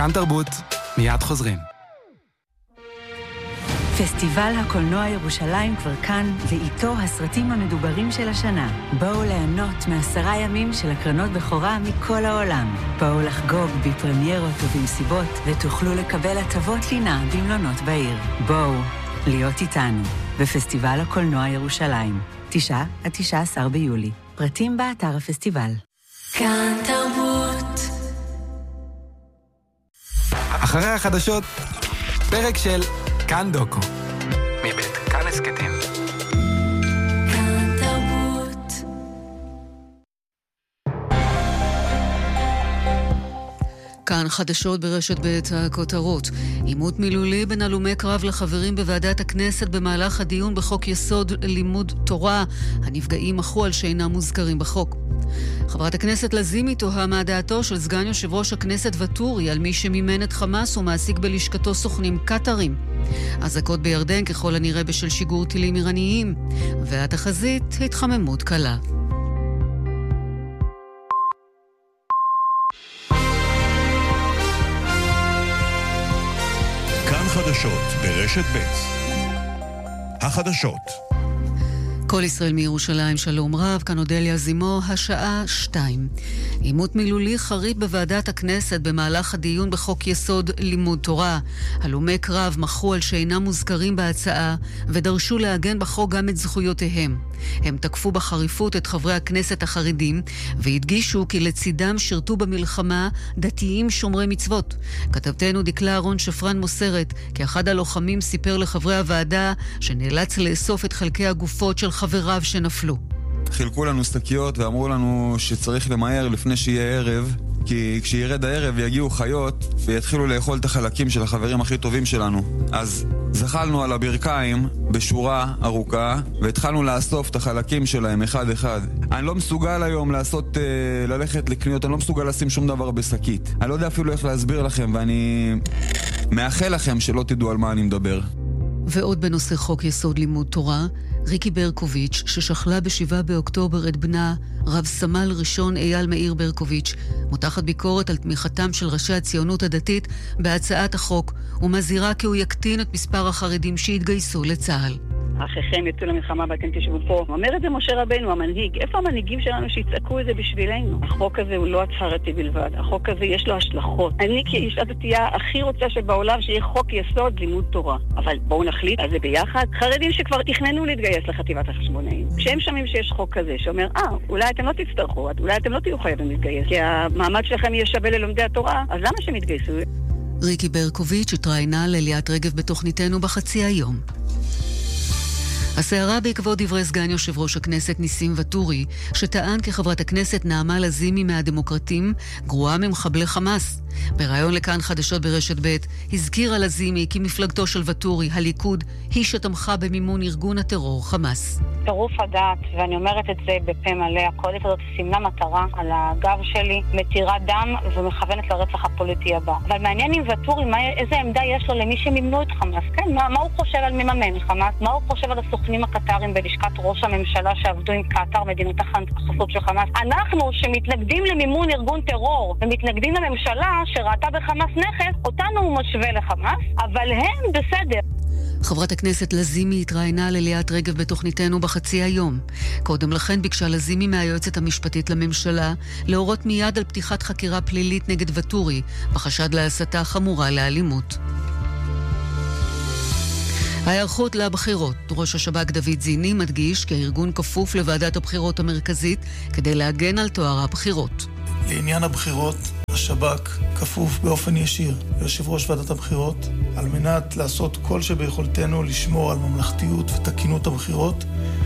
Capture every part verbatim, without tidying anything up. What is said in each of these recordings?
כאן תרבות, מיד חוזרים. פסטיבל הקולנוע ירושלים כבר כאן, ואיתו הסרטים המדוברים של השנה. בואו ליהנות מעשרה ימים של הקרנות בכורה מכל העולם. בואו לחגוג בפרמיירות ובמסיבות, ותוכלו לקבל הטבות לינה במלונות בעיר. בואו להיות איתנו בפסטיבל הקולנוע ירושלים, תשעה עד תשעה עשר ביולי. פרטים באתר הפסטיבל. כאן תרבות. אחרי החדשות, פרק של כאן דוקו, מבית כאן הסקטים. כאן תרבות. כאן חדשות ברשת בית הכותרות. עימות מילולי בין הלומי קרב לחברים בוועדת הכנסת במהלך הדיון בחוק יסוד לימוד תורה. הנפגעים מחו על שאינם מוזכרים בחוק. חברת הכנסת לזימי תוהה מה דעתו של סגן יושב ראש הכנסת וטורי על מי שמימן את חמאס ומעסיק בלשכתו סוכנים קטרים. אזעקות בירדן ככל הנראה בשל שיגור טילים איראניים, והתחזית התחממות קלה. כאן חדשות ברשת ב'. החדשות. כל ישראל מירושלים, שלום רב, כאן אודליה זימו, השעה שתיים. עימות מילולי חריף בוועדת הכנסת במהלך הדיון בחוק יסוד לימוד תורה. הלומי קרב מחו על שאינם מוזכרים בהצעה ודרשו להגן בחוק גם את זכויותיהם. הם תקפו בחריפות את חברי הכנסת החרדים והדגישו כי לצידם שירתו במלחמה דתיים שומרי מצוות. כתבתנו דקלה אהרון שפרן מוסרת כי אחד הלוחמים סיפר לחברי הוועדה שנאלץ לאסוף את חלקי הגופות של חבריו שנפלו. חילקו לנו סטקיות ואמרו לנו שצריך למהר לפני שיהיה ערב, כי כשירד הערב יגיעו חיות ויתחילו לאכול את החלקים של החברים הכי טובים שלנו. אז זחלנו על הברכיים בשורה ארוכה והתחלנו לאסוף את החלקים שלהם אחד אחד. אני לא מסוגל היום לעשות, אה, ללכת לקניות, אני לא מסוגל לשים שום דבר בסקית. אני לא יודע אפילו איך להסביר לכם, ואני מאחל לכם שלא תדעו על מה אני מדבר. ועוד בנושא חוק יסוד לימוד תורה, ריקי ברקוביץ' ששכלה בשבעה באוקטובר את בנה, רב סמל ראשון אייל מאיר ברקוביץ', מותחת ביקורת על תמיכתם של ראשי הציונות הדתית בהצעת החוק, ומזהירה כי הוא יקטין את מספר החרדים שהתגייסו לצה"ל. אחיכם יצאו למלחמה ואתם תשבו פה. אומר את זה משה רבנו, המנהיג. איפה המנהיגים שלנו שיצעקו את זה בשבילנו? החוק הזה הוא לא הצהרתי בלבד. החוק הזה יש לו השלכות. אני כאיש הדתייה הכי רוצה שבעולם שיהיה חוק יסוד לימוד תורה. אבל בואו נחליט על זה ביחד. חרדים שכבר תכננו להתגייס לחטיבת החשבונאים. כשהם שומעים שיש חוק כזה שאומר, אה, אולי אתם לא תצטרכו, אולי אתם לא תהיו חייבים להתגייס, כי המעמד שלכם יהיה שווה ללומדי התורה, אז למה שהם יתגייסו? ריקי ברקוביץ' התראיינה לליאת רגב בתוכניתנו בחצי היום. הסערה בעקבות דברי סגן יושב ראש הכנסת ניסים וטורי, שטען כי חברת הכנסת נעמה לזימי מהדמוקרטים גרועה ממחבלי חמאס. בריאיון לכאן חדשות ברשת ב' הזכירה לזימי כי מפלגתו של וטורי, הליכוד, היא שתמכה במימון ארגון הטרור חמאס. טירוף הדעת, ואני אומרת את זה בפה מלא, הקואליציה הזאת סימנה מטרה על הגב שלי, מתירה דם ומכוונת לרצח הפוליטי הבא. אבל מעניין עם וטורי, מה, איזה עמדה יש לו למי שמימנו את חמאס? כן, מה, מה הוא חושב על מממן חמאס? מה הוא חושב על הסוכנים הקטרים בלשכת ראש הממשלה שעבדו עם קטר, מדינות החסות של חמאס? אנחנו שמתנגדים למימון ארגון טרור ומתנגדים לממשלה שראתה בחמאס נכס, אותנו הוא משווה לחמאס, אבל הם בסדר. חברת הכנסת לזימי התראיינה לליאת רגב בתוכניתנו בחצי היום. קודם לכן ביקשה לזימי מהיועצת המשפטית לממשלה להורות מיד על פתיחת חקירה פלילית נגד וטורי, בחשד להסתה חמורה לאלימות. ההיערכות לבחירות. ראש השב"כ דוד זיני מדגיש כי הארגון כפוף לוועדת הבחירות המרכזית כדי להגן על תואר הבחירות. לעניין הבחירות, השב"כ כפוף באופן ישיר ליושב ראש ועדת הבחירות על מנת לעשות כל שביכולתנו לשמור על ממלכתיות ותקינות הבחירות.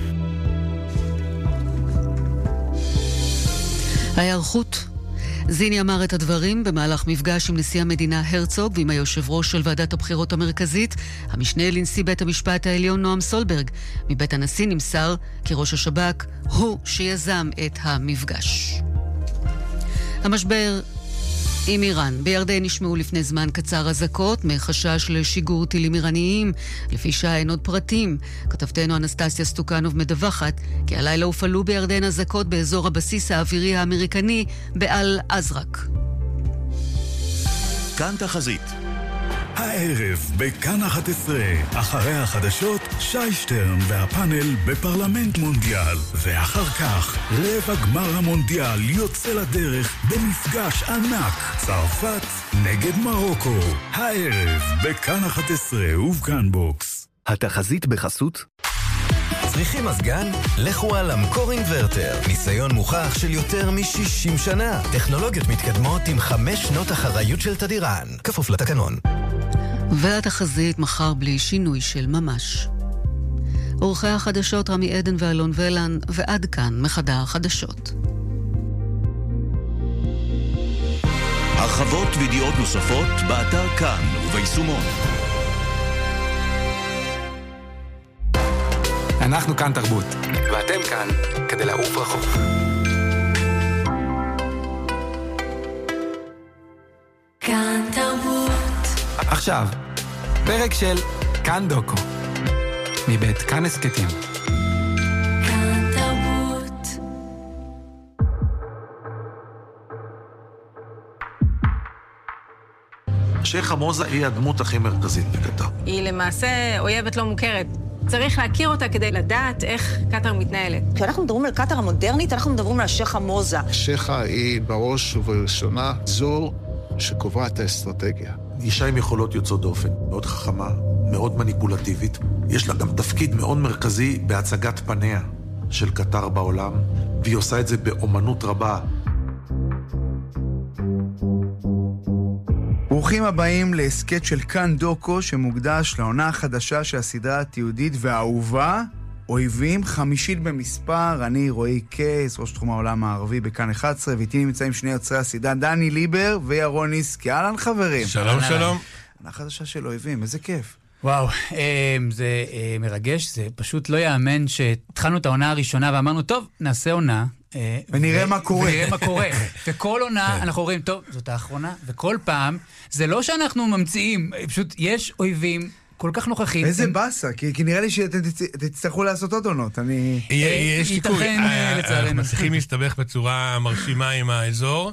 ההיערכות. זיני אמר את הדברים במהלך מפגש עם נשיא המדינה הרצוג ועם היושב ראש של ועדת הבחירות המרכזית, המשנה לנשיא בית המשפט העליון נועם סולברג. מבית הנשיא נמסר כי ראש השב"כ הוא שיזם את המפגש. המשבר עם איראן. בירדן נשמעו לפני זמן קצר אזעקות מחשש לשיגור טילים איראניים. לפי שעה אין עוד פרטים. כתבתנו אנסטסיה סטוקנוב מדווחת כי הלילה הופעלו בירדן אזעקות באזור הבסיס האווירי האמריקני באל אזרק. כאן תחזית. הערב בכאן אחת עשרה, אחרי החדשות, שי שטרן והפאנל בפרלמנט מונדיאל, ואחר כך רבע גמר המונדיאל יוצא לדרך במפגש ענק, צרפת נגד מרוקו. הערב בכאן אחת עשרה ובכאן בוקס. התחזית בחסות צריכים מזגן? לכו על המקור אינברטר. ניסיון מוכח של יותר מ-שישים שנה. טכנולוגיות מתקדמות עם חמש שנות אחריות של תדירן. כפוף לתקנון. והתחזית מחר בלי שינוי של ממש. עורכי החדשות רמי עדן ואלון ולן, ועד כאן מחדר החדשות. הרחבות וידיעות נוספות באתר כאן וביישומון. אנחנו כאן תרבות, ואתם כאן כדי לעוף רחוק. כאן תרבות. עכשיו, פרק של כאן דוקו, מבית כאן הסקטים. כאן תרבות. שייח' חמוזה היא הדמות הכי מרכזית בקטר. היא למעשה אויבת לא מוכרת. צריך להכיר אותה כדי לדעת איך קטר מתנהלת. כשאנחנו מדברים על קטר המודרנית, אנחנו מדברים על שייח' חמוזה. שייח' היא בראש ובראשונה זו שקובעת את האסטרטגיה. אישה עם יכולות יוצאות דופן, מאוד חכמה, מאוד מניפולטיבית. יש לה גם תפקיד מאוד מרכזי בהצגת פניה של קטר בעולם, והיא עושה את זה באומנות רבה. ברוכים הבאים להסקט של כאן דוקו, שמוקדש לעונה החדשה של הסדרה התיעודית והאהובה, אויבים, חמישית במספר. אני רועי קייס, ראש תחום העולם הערבי בכאן אחת עשרה, ואיתי נמצאים שני יוצרי הסדרה, דני ליבר וירון ניסקי. אהלן חברים. שלום שלום. עונה חדשה של אויבים, איזה כיף. וואו, זה מרגש, זה פשוט לא יאמן שהתחלנו את העונה הראשונה ואמרנו, טוב, נעשה עונה. ונראה מה קורה. ונראה מה קורה. וכל עונה אנחנו אומרים, טוב, זאת האחרונה, וכל פעם, זה לא שאנחנו ממציאים, פשוט יש אויבים כל כך נוכחים. איזה בסה, כי נראה לי שאתם תצטרכו לעשות עוד עונות, אני... יש שיקוי, אנחנו מצליחים להסתבך בצורה מרשימה עם האזור.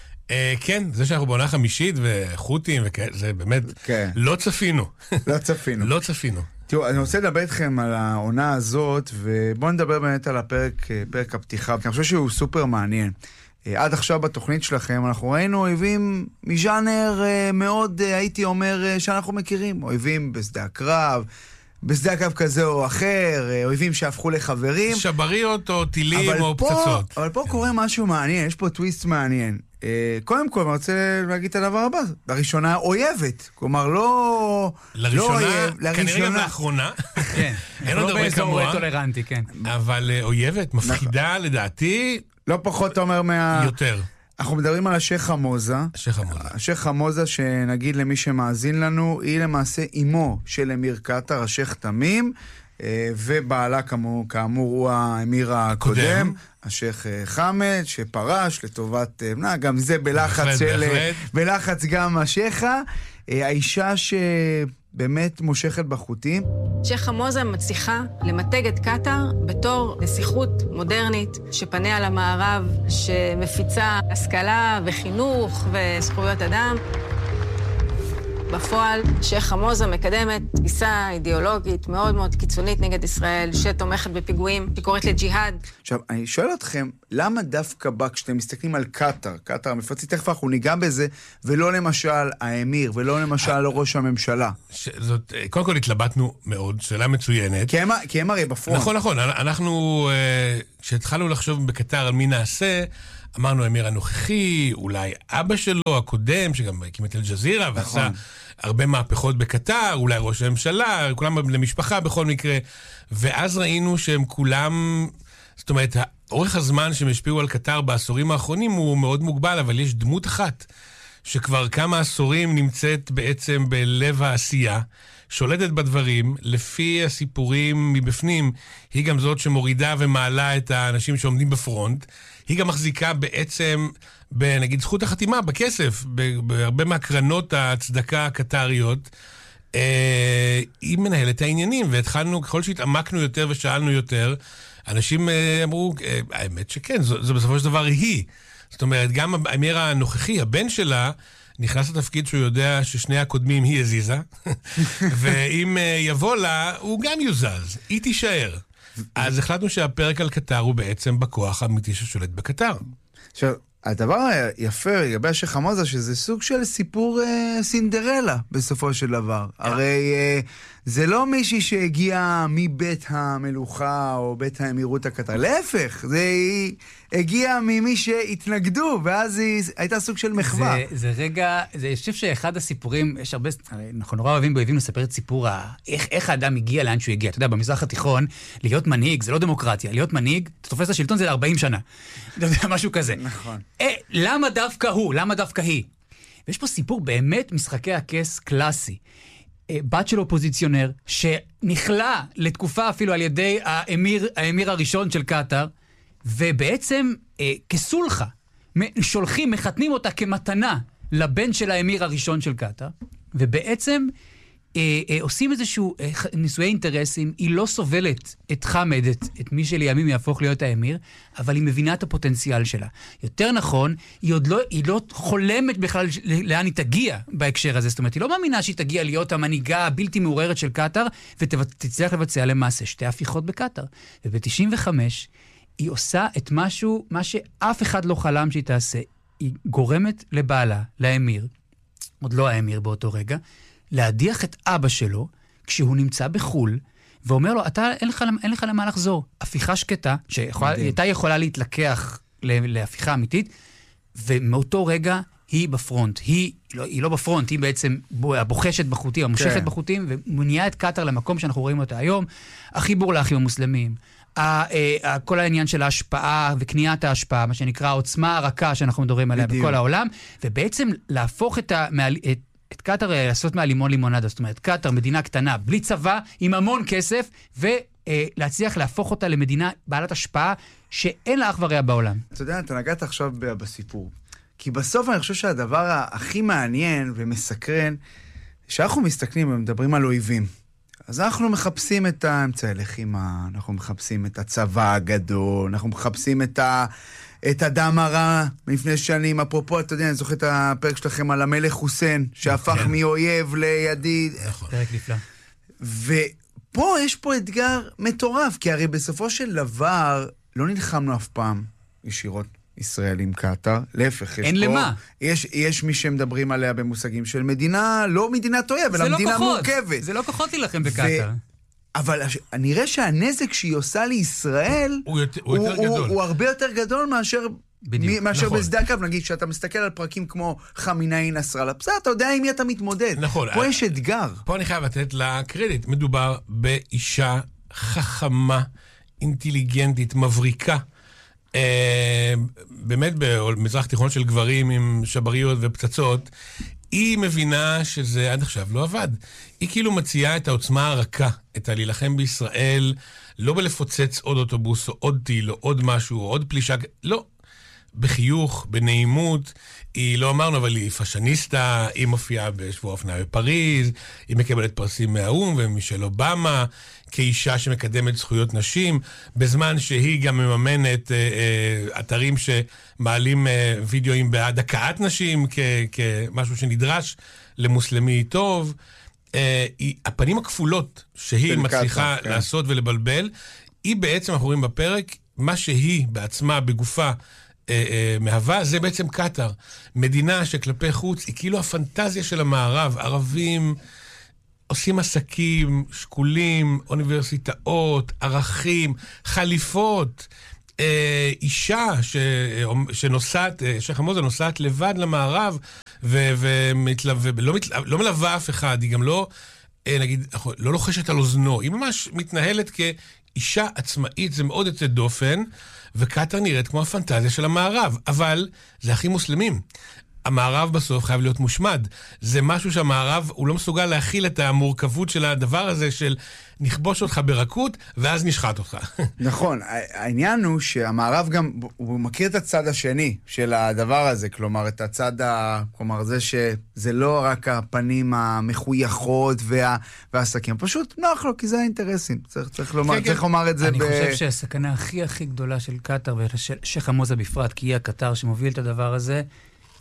כן, זה שאנחנו בעונה חמישית וחותים, זה באמת, לא צפינו. לא צפינו. לא צפינו. תראו, אני רוצה לדבר איתכם על העונה הזאת, ובואו נדבר באמת על הפרק, פרק הפתיחה, כי אני חושב שהוא סופר מעניין. עד עכשיו בתוכנית שלכם אנחנו ראינו אויבים מז'אנר מאוד, הייתי אומר, שאנחנו מכירים. אויבים בשדה הקרב, בשדה הקרב כזה או אחר, אויבים שהפכו לחברים. שבריות או טילים או פה, פצצות. אבל פה קורה משהו מעניין, יש פה טוויסט מעניין. קודם כל, אני רוצה להגיד את הדבר הבא. לראשונה אויבת. כלומר, לא... לראשונה, כנראה גם לאחרונה. כן. אין עוד הרבה כמוה. טולרנטי, כן. אבל אויבת, מפחידה לדעתי... לא פחות אומר מה... יותר. אנחנו מדברים על השייח' חמוזה. השייח' חמוזה. השייח' חמוזה, שנגיד למי שמאזין לנו, היא למעשה אימו של אמיר קטר, השייח' תמים, ובעלה כאמור, כאמור הוא האמיר הקודם, השייח' חמד, שפרש לטובת, גם זה בלחץ של... בלחץ גם השייח'ה. האישה ש... באמת מושכת בחוטים. שייח' חמוזה מצליחה למתג את קטר בתור נסיכות מודרנית שפניה למערב, שמפיצה השכלה וחינוך וזכויות אדם. בפועל, שייח' חמוזה מקדמת תפיסה אידיאולוגית מאוד מאוד קיצונית נגד ישראל, שתומכת בפיגועים, שקוראת לג'יהאד. עכשיו, אני שואל אתכם, למה דווקא בה, כשאתם מסתכלים על קטר, קטר המפרצית, תכף אנחנו ניגע בזה, ולא למשל האמיר, ולא למשל ראש הממשלה? זאת, קודם כל התלבטנו מאוד, שאלה מצוינת. כי הם, כי הם הרי בפרונט. נכון, נכון. אנחנו, כשהתחלנו לחשוב בקטר על מי נעשה, אמרנו אמיר הנוכחי, אולי אבא שלו, הקודם, שגם הקים את אל-ג'זירה, נכון. ועשה הרבה מהפכות בקטר, אולי ראש הממשלה, כולם למשפחה בכל מקרה. ואז ראינו שהם כולם, זאת אומרת, אורך הזמן שהם השפיעו על קטר בעשורים האחרונים הוא מאוד מוגבל, אבל יש דמות אחת שכבר כמה עשורים נמצאת בעצם בלב העשייה, שולטת בדברים, לפי הסיפורים מבפנים, היא גם זאת שמורידה ומעלה את האנשים שעומדים בפרונט, היא גם מחזיקה בעצם, נגיד, זכות החתימה בכסף, בהרבה מהקרנות הצדקה הקטריות, אה, היא מנהלת העניינים, והתחלנו, ככל שהתעמקנו יותר ושאלנו יותר, אנשים אה, אמרו, אה, האמת שכן, זו, זו בסופו של דבר היא. זאת אומרת, גם האמיר הנוכחי, הבן שלה, נכנס לתפקיד שהוא יודע ששני הקודמים היא הזיזה, ואם יבוא לה, הוא גם יוזז, היא תישאר. אז החלטנו שהפרק על קטר הוא בעצם בכוח האמיתי ששולט בקטר. עכשיו, הדבר היפה לגבי השייח חמוזה, שזה סוג של סיפור אה, סינדרלה בסופו של דבר. הרי אה, זה לא מישהי שהגיע מבית המלוכה או בית האמירות הקטר. להפך, זה הגיע ממי שהתנגדו, ואז היא הייתה סוג של מחווה. זה, זה רגע, זה, אני חושב שאחד הסיפורים, יש הרבה, אנחנו נורא אוהבים באוהבים לספר את סיפור, ה, איך, איך האדם הגיע לאן שהוא הגיע. אתה יודע, במזרח התיכון, להיות מנהיג זה לא דמוקרטיה. להיות מנהיג, אתה תופס את השלטון זה ל-ארבעים שנה. משהו כזה. נכון. אה, למה דווקא הוא? למה דווקא היא? ויש פה סיפור באמת משחקי הכס קלאסי. בת של אופוזיציונר, שנכלה לתקופה אפילו על ידי האמיר, האמיר הראשון של קטר, ובעצם אה, כסולחה, שולחים, מחתנים אותה כמתנה לבן של האמיר הראשון של קטר, ובעצם אה, אה, עושים איזשהו אה, נישואי אינטרסים, היא לא סובלת את חמד, את, את מי שלימים יהפוך להיות האמיר, אבל היא מבינה את הפוטנציאל שלה. יותר נכון, היא עוד לא, היא לא חולמת בכלל לאן היא תגיע בהקשר הזה, זאת אומרת, היא לא מאמינה שהיא תגיע להיות המנהיגה הבלתי מעוררת של קטר, ותצליח לבצע למעשה שתי הפיכות בקטר. וב-תשעים וחמש היא עושה את משהו, מה שאף אחד לא חלם שהיא תעשה. היא גורמת לבעלה, לאמיר, עוד לא האמיר באותו רגע, להדיח את אבא שלו, כשהוא נמצא בחול, ואומר לו, אתה, אין לך, אין לך למה לחזור. הפיכה שקטה, שהייתה יכולה להתלקח להפיכה אמיתית, ומאותו רגע היא בפרונט. היא לא, היא לא בפרונט, היא בעצם הבוחשת בחוטים, המושכת כן. בחוטים, ומניעה את קטר למקום שאנחנו רואים אותה היום. החיבור לאחים המוסלמים, כל העניין של ההשפעה וקניית ההשפעה, מה שנקרא העוצמה הרכה שאנחנו מדברים עליה בדיוק. בכל העולם, ובעצם להפוך את ה... את את קטר לעשות מהלימון לימונדה, זאת אומרת, קטר מדינה קטנה, בלי צבא, עם המון כסף, ולהצליח להפוך אותה למדינה בעלת השפעה שאין לה אח ורע בעולם. אתה יודע, אתה נגעת עכשיו בסיפור. כי בסוף אני חושב שהדבר הכי מעניין ומסקרן, שאנחנו מסתכלים ומדברים על אויבים. אז אנחנו מחפשים את האמצעי לחימה, אנחנו מחפשים את הצבא הגדול, אנחנו מחפשים את ה... את הדם הרע מלפני שנים, אפרופו, אתה יודע, אני זוכר את הפרק שלכם על המלך חוסיין, שהפך מאויב לידיד. נכון. פרק נפלא. ופה יש פה אתגר מטורף, כי הרי בסופו של דבר לא נלחמנו אף פעם ישירות ישראל עם קטר, להפך. אין פה, למה. יש, יש מי שמדברים עליה במושגים של מדינה, לא מדינת אויב, אלא מדינה מורכבת. זה לא כוחות להילחם בקטר. אבל נראה שהנזק שהיא עושה לישראל הוא, יותר, הוא, הוא, יותר הוא, גדול. הוא הרבה יותר גדול מאשר, מ, מאשר נכון. בשדה הקו. נגיד שאתה מסתכל על פרקים כמו חמינאי נסראללה, בסדר, אתה יודע עם מי אתה מתמודד. נכון. פה יש אתגר. פה אני חייב לתת לה קרדיט. מדובר באישה חכמה, אינטליגנטית, מבריקה. אה, באמת במזרח תיכון של גברים עם שבריות ופצצות, היא מבינה שזה עד עכשיו לא עבד. היא כאילו מציעה את העוצמה הרכה, את הלהילחם בישראל, לא בלפוצץ עוד אוטובוס או עוד טיל או עוד משהו או עוד פלישה, לא. בחיוך, בנעימות, היא לא אמרנו, אבל היא פשניסטה, היא מופיעה בשבוע אופנה בפריז, היא מקבלת פרסים מהאום ומשל אובמה, כאישה שמקדמת זכויות נשים, בזמן שהיא גם מממנת אה, אה, אתרים שמעלים אה, וידאוים בעד הקעת נשים, כ- כמשהו שנדרש למוסלמי טוב. אה, היא, הפנים הכפולות שהיא מצליחה קטע, לעשות כן. ולבלבל, היא בעצם, אנחנו רואים בפרק, מה שהיא בעצמה, בגופה, אה, אה, מהווה, זה בעצם קטר. מדינה שכלפי חוץ היא כאילו הפנטזיה של המערב, ערבים עושים עסקים, שקולים, אוניברסיטאות, ערכים, חליפות, אה, אישה ש, שנוסעת, שייח חמוזה נוסעת לבד למערב, ולא לא מלווה אף אחד, היא גם לא, אה, נגיד, לא לוחשת על אוזנו, היא ממש מתנהלת כאישה עצמאית, זה מאוד יוצא דופן, וקטר נראית כמו הפנטזיה של המערב, אבל זה הכי מוסלמים. המערב בסוף חייב להיות מושמד. זה משהו שהמערב הוא לא מסוגל להכיל את המורכבות של הדבר הזה של נכבוש אותך ברכות ואז נשחט אותך. נכון, העניין הוא שהמערב גם, הוא מכיר את הצד השני של הדבר הזה, כלומר את הצד, ה, כלומר זה שזה לא רק הפנים המחויכות וה, והעסקים, פשוט נוח לו כי זה האינטרסים, צריך, צריך, לומר, כן, צריך כן. לומר את זה. אני ב... חושב שהסכנה הכי הכי גדולה של קטר ושל שייח חמוזה בפרט, כי היא הקטר שמוביל את הדבר הזה,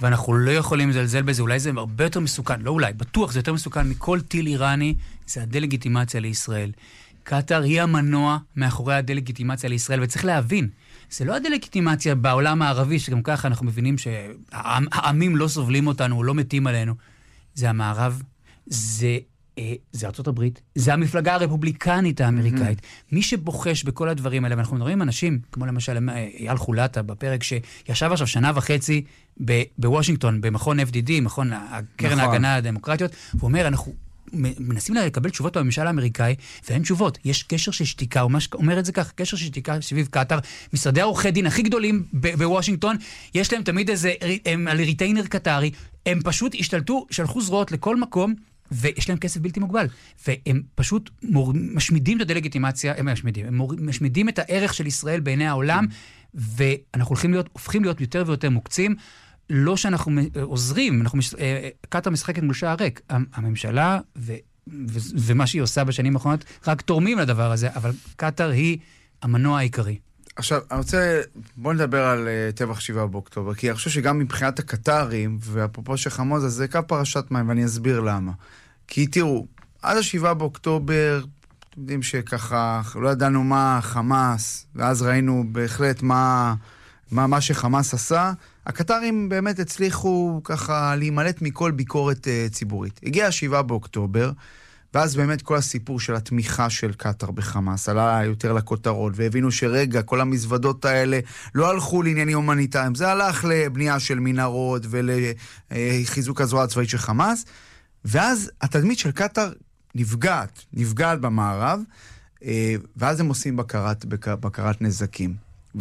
ואנחנו לא יכולים לזלזל בזה, אולי זה הרבה יותר מסוכן, לא אולי, בטוח זה יותר מסוכן מכל טיל איראני, זה הדלגיטימציה לישראל. קטר היא המנוע מאחורי הדלגיטימציה לישראל, וצריך להבין, זה לא הדלגיטימציה בעולם הערבי, שגם ככה אנחנו מבינים שהעמים לא סובלים אותנו, לא מתים עלינו. זה המערב, זה, אה, זה ארצות הברית, זה המפלגה הרפובליקנית האמריקאית. Mm-hmm. מי שבוחש בכל הדברים האלה, ואנחנו מדברים עם אנשים, כמו למשל אייל חולטה בפרק, שישב עכשיו שנה וחצי בוושינגטון, במכון אף די די, מכון הקרן נכון. ההגנה הדמוקרטיות, והוא אומר, אנחנו מנסים לקבל תשובות בממשל האמריקאי, ואין תשובות. יש קשר של שתיקה, הוא אומר את זה כך, קשר של שתיקה סביב קטר. משרדי העורכי דין הכי גדולים בוושינגטון, יש להם תמיד איזה, הם על ריטיינר קטרי, הם פשוט השתלטו, שלחו זרועות לכל מקום, ויש להם כסף בלתי מוגבל. והם פשוט מור... משמידים את הדלגיטימציה, הם משמידים, הם מור... משמידים את הערך של ישראל בעיני העולם, ואנחנו הולכים להיות, הופכים להיות יותר ויותר מוקצים, לא שאנחנו עוזרים, אנחנו מש... קטר משחקת מול שער ריק. הממשלה ו... ו... ומה שהיא עושה בשנים האחרונות, רק תורמים לדבר הזה, אבל קטר היא המנוע העיקרי. עכשיו, אני רוצה, בוא נדבר על uh, טבח שבעה באוקטובר, כי אני חושב שגם מבחינת הקטרים, ואפרופו שחמוזה, זה קו פרשת מים, ואני אסביר למה. כי תראו, עד השבעה באוקטובר, אתם יודעים שככה, לא ידענו מה חמאס, ואז ראינו בהחלט מה, מה, מה שחמאס עשה, הקטרים באמת הצליחו ככה להימלט מכל ביקורת uh, ציבורית. הגיע השבעה באוקטובר, ואז באמת כל הסיפור של התמיכה של קטר בחמאס עלה יותר לכותרות, והבינו שרגע, כל המזוודות האלה לא הלכו לעניינים הומניטריים, זה הלך לבנייה של מנהרות ולחיזוק הזרוע הצבאית של חמאס, ואז התדמית של קטר נפגעת, נפגעת במערב, ואז הם עושים בקרת, בקרת נזקים.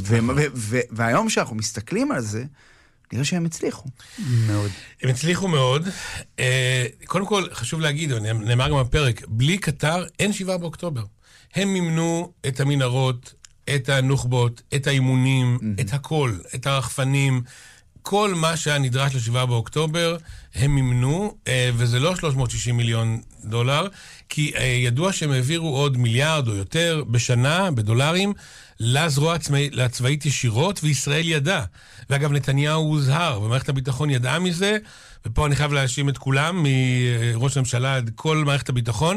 והיום שאנחנו מסתכלים על זה, נראה שהם הצליחו. מאוד. הם הצליחו מאוד. קודם כל, חשוב להגיד, נאמר גם בפרק, בלי קטר אין שבעה באוקטובר. הם מימנו את המנהרות, את הנוחבות, את האימונים, את הכל, את הרחפנים, כל מה שהיה נדרש לשבעה באוקטובר, הם מימנו, וזה לא שלוש מאות ושישים מיליון דולר, כי ידוע שהם העבירו עוד מיליארד או יותר בשנה, בדולרים, לזרוע הצבאית ישירות, וישראל ידע. ואגב, נתניהו הוזהר, ומערכת הביטחון ידעה מזה, ופה אני חייב להאשים את כולם, מראש הממשלה עד כל מערכת הביטחון,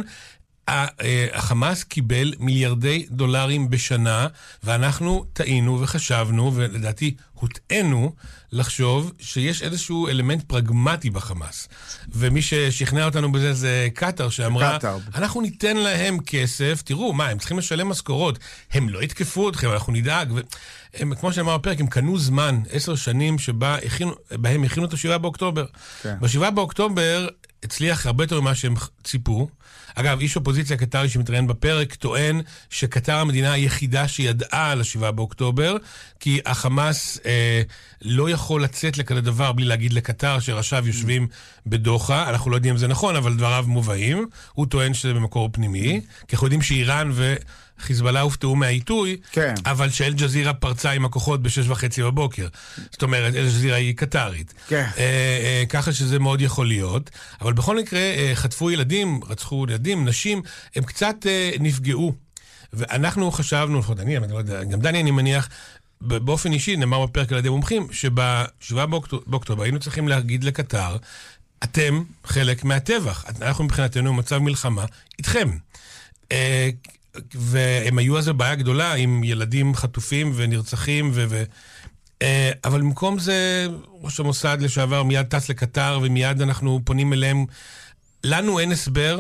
החמאס קיבל מיליארדי דולרים בשנה, ואנחנו טעינו וחשבנו, ולדעתי הוטענו לחשוב שיש איזשהו אלמנט פרגמטי בחמאס. ומי ששכנע אותנו בזה זה קטר, שאמרה, קטר. אנחנו ניתן להם כסף, תראו, מה, הם צריכים לשלם משכורות, הם לא יתקפו אתכם, אנחנו נדאג. והם, כמו שאמר בפרק, הם קנו זמן, עשר שנים, שבה הכינו, בהם הכינו את השבעה באוקטובר. כן. בשבעה באוקטובר הצליח הרבה יותר ממה שהם ציפו. אגב, איש אופוזיציה קטרי שמתראיין בפרק טוען שקטר המדינה היחידה שידעה על השבעה באוקטובר, כי החמאס אה, לא יכול לצאת לכזה דבר בלי להגיד לקטר שראשיו יושבים בדוחה. אנחנו לא יודעים אם זה נכון, אבל דבריו מובאים. הוא טוען שזה במקור פנימי, כי אנחנו יודעים שאיראן ו... חיזבאללה הופתעו מהעיתוי, כן. אבל שאל ג'זירה פרצה עם הכוחות בשש וחצי בבוקר. זאת אומרת, אל ג'זירה היא קטרית. כן. אה, אה, ככה שזה מאוד יכול להיות. אבל בכל מקרה, אה, חטפו ילדים, רצחו ילדים, נשים, הם קצת אה, נפגעו. ואנחנו חשבנו, לפחות אני, אני לא יודע, גם דני אני מניח, באופן אישי, נאמר בפרק על ידי מומחים, שבשבעה באוקטובר היינו צריכים להגיד לקטר, אתם חלק מהטבח. אנחנו מבחינתנו במצב מלחמה איתכם. אה, והם היו אז בעיה גדולה עם ילדים חטופים ונרצחים ו... ו... אבל במקום זה ראש המוסד לשעבר מיד טס לקטר ומיד אנחנו פונים אליהם. לנו אין הסבר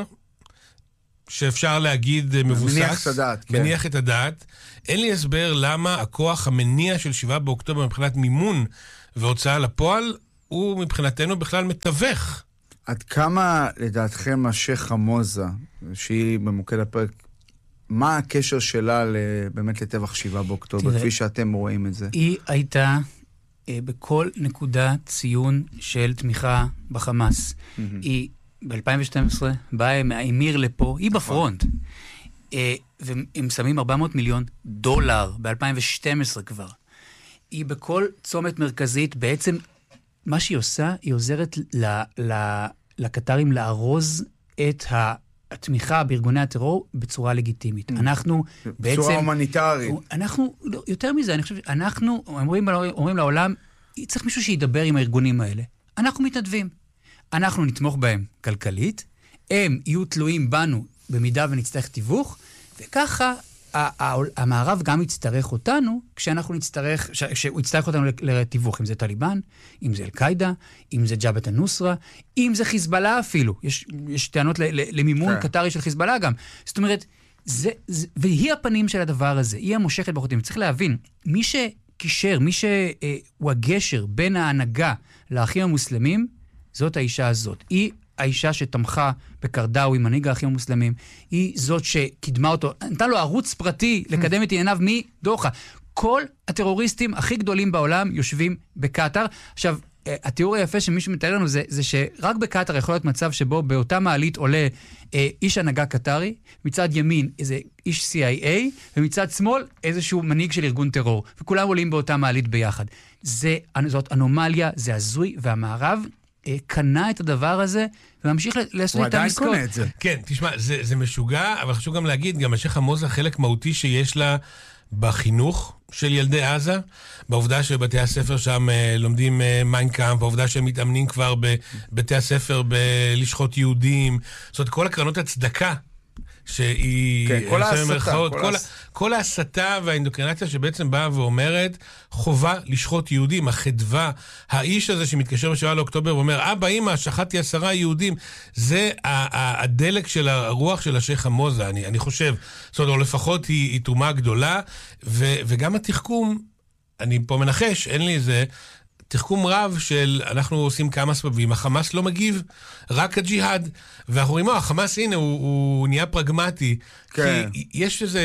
שאפשר להגיד מבוסס, מניח את הדעת, כן. מניח את הדעת. אין לי הסבר למה הכוח המניע של שבעה באוקטובר מבחינת מימון והוצאה לפועל הוא מבחינתנו בכלל מתווך. עד כמה לדעתכם השייח חמוזה, שהיא במוקד הפרק, מה הקשר שלה באמת לטבח שבעה באוקטובר, כפי שאתם רואים את זה? היא הייתה אה, בכל נקודה ציון של תמיכה בחמאס. Mm-hmm. היא ב-אלפיים ושתים עשרה באה מהאמיר לפה, היא בפרונט. אה, והם שמים ארבע מאות מיליון דולר ב-אלפיים ושתים עשרה כבר. היא בכל צומת מרכזית, בעצם מה שהיא עושה, היא עוזרת ל- ל- לקטרים לארוז את ה... התמיכה בארגוני הטרור בצורה לגיטימית. אנחנו בעצם... בצורה הומניטרית. אנחנו, יותר מזה, אני חושב, אנחנו אומרים, אומרים לעולם, צריך מישהו שידבר עם הארגונים האלה. אנחנו מתנדבים. אנחנו נתמוך בהם כלכלית, הם יהיו תלויים בנו במידה ונצטרך תיווך, וככה המערב גם יצטרך אותנו, כשאנחנו נצטרך, שהוא יצטרך אותנו לתיווך, אם זה טליבן, אם זה אל-קאידה, אם זה ג'בהת א-נוסרה, אם זה חיזבאללה אפילו. יש, יש טענות למימון קטרי של חיזבאללה גם. זאת אומרת, זה, זה, והיא הפנים של הדבר הזה, היא המושכת בחוטים. צריך להבין, מי שקישר, מי שהוא הגשר בין ההנהגה לאחים המוסלמים, זאת האישה הזאת. היא האישה שתמכה בקרדאווי, מנהיג האחים המוסלמים, היא זאת שקידמה אותו, נתן לו ערוץ פרטי לקדם את ענייניו מדוחה. כל הטרוריסטים הכי גדולים בעולם יושבים בקטר. עכשיו, התיאור היפה שמישהו מתאר לנו זה, זה שרק בקטר יכול להיות מצב שבו באותה מעלית עולה אה, איש הנהגה קטרי, מצד ימין איזה איש סי איי איי, ומצד שמאל איזשהו מנהיג של ארגון טרור, וכולם עולים באותה מעלית ביחד. זה, זאת אנומליה, זה הזוי, והמערב אה, קנה את הדבר הזה, וממשיך לעשות את המשקות. הוא עדיין קונה את זה. כן, תשמע, זה, זה משוגע, אבל חשוב גם להגיד, גם השייח חמוזה חלק מהותי שיש לה בחינוך של ילדי עזה, בעובדה שבתי הספר שם אה, לומדים אה, מיינקאמפ, בעובדה שהם מתאמנים כבר בבתי הספר בלשחוט יהודים, זאת אומרת, כל הקרנות הצדקה שהיא... כן, כל ההסתה. כל, כל, הס... כל ההסתה והאינדוקרינציה שבעצם באה ואומרת, חובה לשחוט יהודים, החדווה, האיש הזה שמתקשר בשבעה לאוקטובר ואומר, אבא, אמא, שחטתי עשרה יהודים, זה הדלק של הרוח של השייח חמוזה, אני, אני חושב. זאת אומרת, או לפחות היא, היא תרומה גדולה, ו, וגם התחכום, אני פה מנחש, אין לי איזה... תחכום רב של אנחנו עושים כמה סבבים, החמאס לא מגיב, רק הג'יהאד, ואנחנו רואים, החמאס הנה, הוא, הוא נהיה פרגמטי, כן. כי יש איזו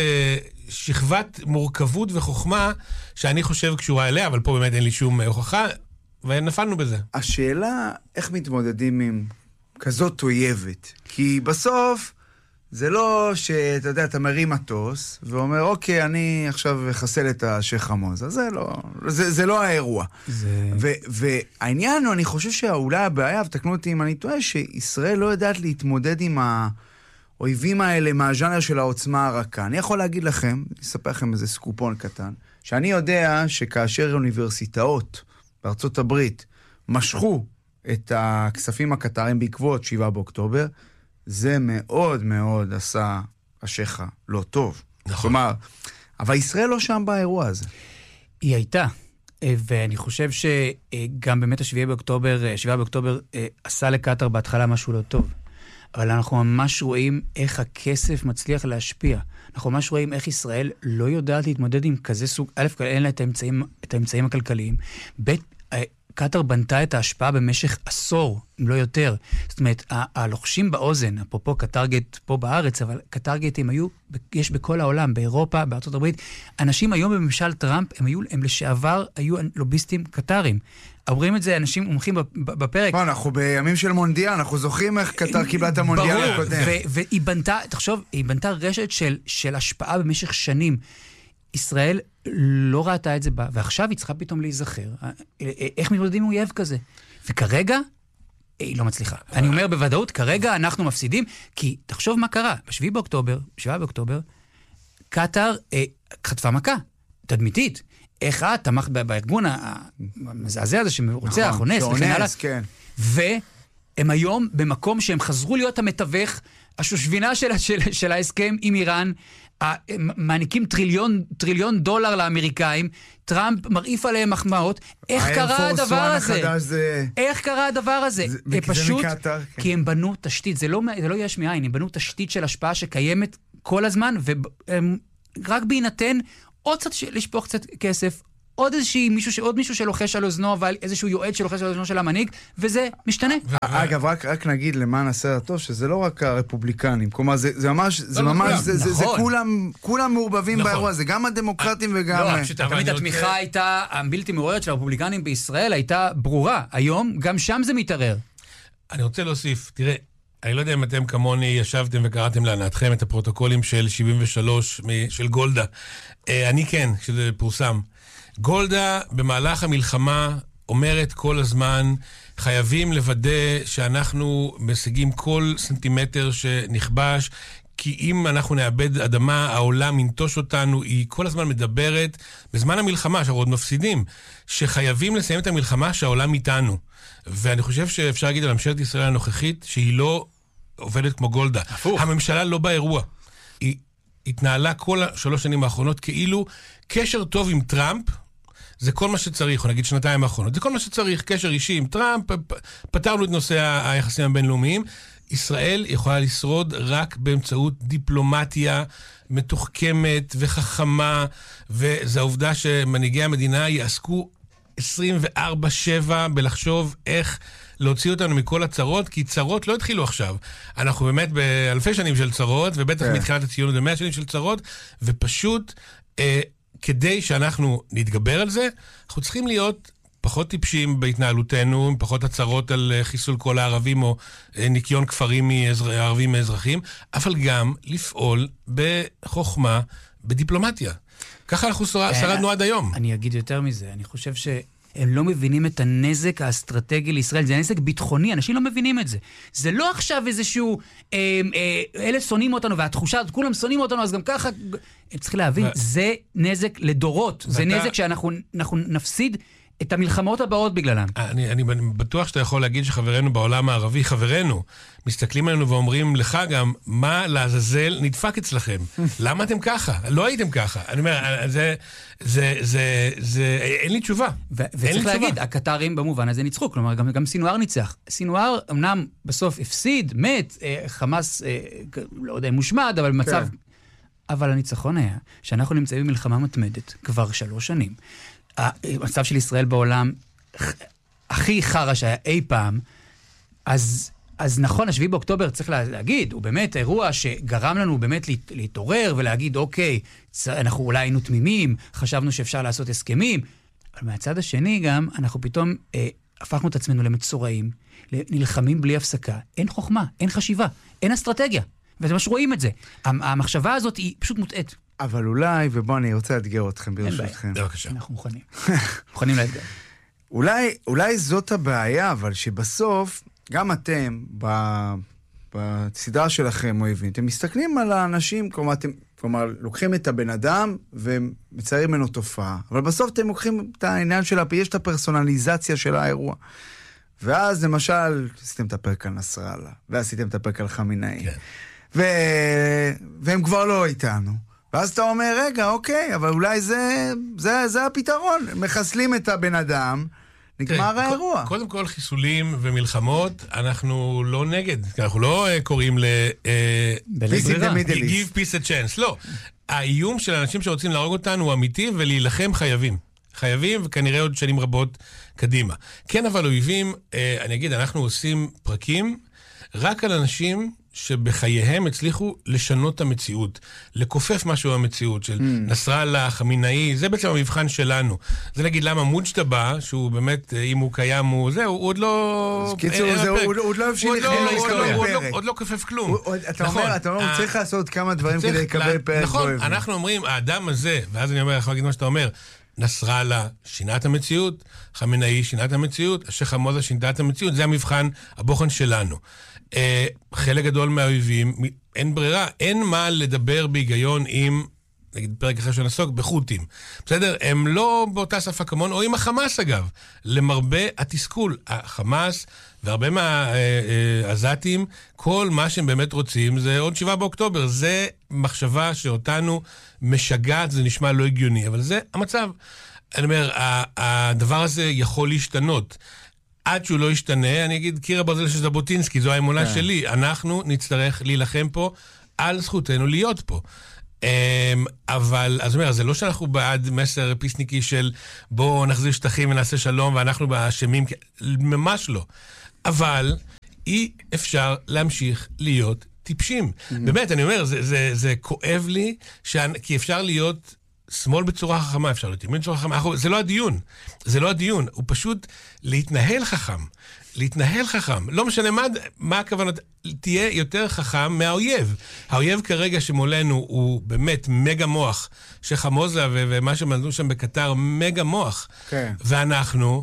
שכבת מורכבות וחוכמה, שאני חושב קשורה אליה, אבל פה באמת אין לי שום הוכחה, ונפלנו בזה. השאלה, איך מתמודדים עם כזאת אויבת? כי בסוף, זה לא שאתה יודע, אתה מרים מטוס, ואומר, אוקיי, אני עכשיו אחסל את השייח חמוזה. זה לא, זה, זה לא האירוע. זה... ו, והעניין הוא, אני חושב שאולי הבעיה, ותקנו אותי אם אני טועה, שישראל לא יודעת להתמודד עם האויבים האלה מהז'אנר של העוצמה הרכה. אני יכול להגיד לכם, אספר לכם איזה סקופון קטן, שאני יודע שכאשר אוניברסיטאות בארצות הברית משכו את הכספים הקטרים בעקבות שבעה באוקטובר, זה מאוד מאוד עשה השייח לא טוב. נכון. כלומר, אבל ישראל לא שם באירוע הזה. היא הייתה, ואני חושב שגם באמת השביעי באוקטובר, שבעה באוקטובר עשה לקטר בהתחלה משהו לא טוב. אבל אנחנו ממש רואים איך הכסף מצליח להשפיע. אנחנו ממש רואים איך ישראל לא יודעת להתמודד עם כזה סוג, א', אין לה את האמצעים, את האמצעים הכלכליים, ב', קטר בנתה את ההשפעה במשך עשור, אם לא יותר. זאת אומרת, הלוחשים באוזן, אפרופו קטרגט פה בארץ, אבל קטרגטים היו, יש בכל העולם, באירופה, בארצות הברית. אנשים היום בממשל טראמפ, הם היו, הם לשעבר, היו לוביסטים קטרים. אומרים את זה אנשים מומחים בפרק. אנחנו בימים של מונדיאל, אנחנו זוכרים איך קטר קיבלה את המונדיאל הקודם. והיא בנתה, תחשוב, היא בנתה רשת של, של השפעה במשך שנים. ישראל לא ראתה את זה בה, ועכשיו היא צריכה פתאום להיזכר. איך מתמודדים עם אויב כזה? וכרגע, היא לא מצליחה. אני אומר בוודאות, כרגע אנחנו מפסידים, כי תחשוב מה קרה. בשביעי באוקטובר, שבעה באוקטובר, קטר אה, חטפה מכה, תדמיתית. איך את תמכת בארגון המזעזע הזה שרוצח, נכון, אונס, וכן הלאה. כן. והם היום במקום שהם חזרו להיות המתווך, השושבינה של, של, של ההסכם עם איראן, מעניקים טריליון, טריליון דולר לאמריקאים, טראמפ מרעיף עליהם מחמאות. איך קרה הדבר הזה? זה... איך קרה הדבר הזה? זה, פשוט, מקטר, כן. כי הם בנו תשתית, זה לא, זה לא יש מאין, הם בנו תשתית של השפעה שקיימת כל הזמן, ורק בהינתן עוד קצת לשפוך קצת כסף, עוד איזושהי מישהו, עוד מישהו שלוחש על אוזנו, אבל איזשהו יועד שלוחש על אוזנו של המנהיג, וזה משתנה. אגב, רק, רק נגיד למען הסדר הטוב, שזה לא רק הרפובליקנים, כלומר, זה, זה ממש, זה ממש, זה, זה, זה כולם, כולם מעורבבים באירוע, זה גם הדמוקרטים וגם... לא, שתמיד התמיכה הייתה, הבלתי מעוררת של הרפובליקנים בישראל הייתה ברורה. היום, גם שם זה מתערער. אני רוצה להוסיף, תראה, אני לא יודע אם אתם כמוני ישבתם וקראתם להנאתכם את הפרוטוקולים של שבעים ושלוש של גולדה. אני כן, שזה פורסם. גולדה במהלך המלחמה אומרת כל הזמן, חייבים לוודא שאנחנו משיגים כל סנטימטר שנכבש, כי אם אנחנו נאבד אדמה, העולם ינטוש אותנו, היא כל הזמן מדברת, בזמן המלחמה, שאנחנו עוד מפסידים, שחייבים לסיים את המלחמה שהעולם איתנו. ואני חושב שאפשר להגיד על ממשלת ישראל הנוכחית, שהיא לא עובדת כמו גולדה. הפוך. הממשלה לא באירוע. היא התנהלה כל השלוש שנים האחרונות כאילו קשר טוב עם טראמפ, זה כל מה שצריך, או נגיד שנתיים האחרונות, זה כל מה שצריך, קשר אישי עם טראמפ, פתרנו את נושא היחסים הבינלאומיים, ישראל יכולה לשרוד רק באמצעות דיפלומטיה מתוחכמת וחכמה, וזו העובדה שמנהיגי המדינה יעסקו עשרים וארבע שבע בלחשוב איך להוציא אותנו מכל הצרות, כי צרות לא התחילו עכשיו. אנחנו באמת באלפי שנים של צרות, ובטח yeah. מתחילת הציונות במאה שנים של צרות, ופשוט אה, כדי שאנחנו נתגבר על זה, אנחנו צריכים להיות פחות טיפשים בהתנהלותנו, פחות הצרות על חיסול כל הערבים, או ניקיון כפרים מערבים מאזרחים, אבל גם לפעול בחוכמה, בדיפלומטיה. ככה אנחנו שרדנו עד היום. אני אגיד יותר מזה, אני חושב ש... הם לא מבינים את הנזק האסטרטגי לישראל, זה נזק ביטחוני, אנשים לא מבינים את זה. זה לא עכשיו איזשהו, אה, אה, אלה שונאים אותנו, והתחושה, כולם שונאים אותנו, אז גם ככה, הם צריכים להבין, ו... זה נזק לדורות, ואתה... זה נזק שאנחנו אנחנו נפסיד את המלחמות הבאות בגללם. אני, אני בטוח שאתה יכול להגיד שחברנו בעולם הערבי, חברינו, מסתכלים עלינו ואומרים לך גם, מה לעזאזל נדפק אצלכם? למה אתם ככה? לא הייתם ככה. אני אומר, זה, זה, זה, זה, אין לי תשובה. ו- וצריך להגיד, הקטרים במובן הזה ניצחו, כלומר, גם, גם סינואר ניצח. סינואר אמנם בסוף הפסיד, מת, אה, חמאס, אה, לא יודע, מושמד, אבל מצב... כן. אבל הניצחון היה שאנחנו נמצאים במלחמה מתמדת כבר שלוש שנים. המצב של ישראל בעולם הכי חרה שהיה אי פעם, אז, אז נכון, השביעי באוקטובר צריך להגיד, הוא באמת אירוע שגרם לנו באמת להתעורר ולהגיד, אוקיי, אנחנו אולי היינו תמימים, חשבנו שאפשר לעשות הסכמים, אבל מהצד השני גם, אנחנו פתאום אה, הפכנו את עצמנו למצורעים, נלחמים בלי הפסקה, אין חוכמה, אין חשיבה, אין אסטרטגיה, ואתם ממש רואים את זה. המחשבה הזאת היא פשוט מוטעת. אבל אולי, ובוא אני רוצה לאתגר אתכם ברשותכם. בבקשה. אנחנו מוכנים. מוכנים לאתגר. אולי, אולי זאת הבעיה, אבל שבסוף, גם אתם, ב, בסדרה שלכם, אוהבים, אתם מסתכלים על האנשים, כלומר, אתם, כלומר, לוקחים את הבן אדם ומציירים ממנו תופעה, אבל בסוף אתם לוקחים את העניין של, יש את הפרסונליזציה של האירוע. ואז למשל, עשיתם את הפרק על נסראללה, ועשיתם את הפרק על חמינאי. כן. ו... והם כבר לא איתנו. ואז אתה אומר, רגע, אוקיי, אבל אולי זה, זה, זה הפתרון. מחסלים את הבן אדם, נגמר האירוע. קודם כל, חיסולים ומלחמות, אנחנו לא נגד. אנחנו לא קוראים ל... give peace a chance. לא. האיום של האנשים שרוצים להרוג אותנו הוא אמיתי, ולהילחם חייבים. חייבים, וכנראה עוד שנים רבות קדימה. כן, אבל אויבים, אני אגיד, אנחנו עושים פרקים רק על אנשים שבחייהם הצליחו לשנות את המציאות, לקופף משהו במציאות של mm. נסראללה, חמינאי, זה בעצם המבחן שלנו. זה נגיד למה מוג'טבה, שהוא באמת, אם הוא קיים, הוא זה, הוא עוד לא... קיצור, זה הוא עוד לא הבשיל לכם להיסטוריה. הוא עוד לא כופף כלום. אתה אומר, אתה אומר, הוא צריך לעשות כמה דברים כדי לקבל פרק. נכון, אנחנו אומרים, האדם הזה, ואז אני אומר, יכול להגיד מה שאתה אומר, נסראללה שינה את המציאות, חמינאי שינה את המציאות, השייח' חמוזה שינתה את המציאות, זה המבחן, הבוחן שלנו. Uh, חלק גדול מהאויבים, אין ברירה, אין מה לדבר בהיגיון עם, נגיד פרק אחר שנסוק, בחותים. בסדר? הם לא באותה שפה כמון, או עם החמאס אגב. למרבה התסכול, החמאס והרבה מהעזתים, כל מה שהם באמת רוצים זה עוד שבעה באוקטובר. זה מחשבה שאותנו משגעת, זה נשמע לא הגיוני, אבל זה המצב. אני אומר, הדבר הזה יכול להשתנות. עד שהוא לא ישתנה, אני אגיד, קיר הברזל של ז'בוטינסקי, זו האמונה yeah. שלי, אנחנו נצטרך להילחם פה על זכותנו להיות פה. Um, אבל, אז אומר, זה לא שאנחנו בעד מסר פיסניקי של בואו נחזיר שטחים ונעשה שלום ואנחנו באשמים, ממש לא. אבל אי אפשר להמשיך להיות טיפשים. Mm-hmm. באמת, אני אומר, זה, זה, זה כואב לי, שאני, כי אפשר להיות... שמאל בצורה חכמה, אפשר להיות ימין בצורה חכמה, זה לא הדיון, זה לא הדיון, הוא פשוט להתנהל חכם, להתנהל חכם, לא משנה מה, מה הכוונות, תהיה יותר חכם מהאויב. האויב כרגע שמולנו הוא באמת מגה מוח, שייח' חמוזה ו- ומה שמנדו שם בקטר, מגה מוח, כן. ואנחנו,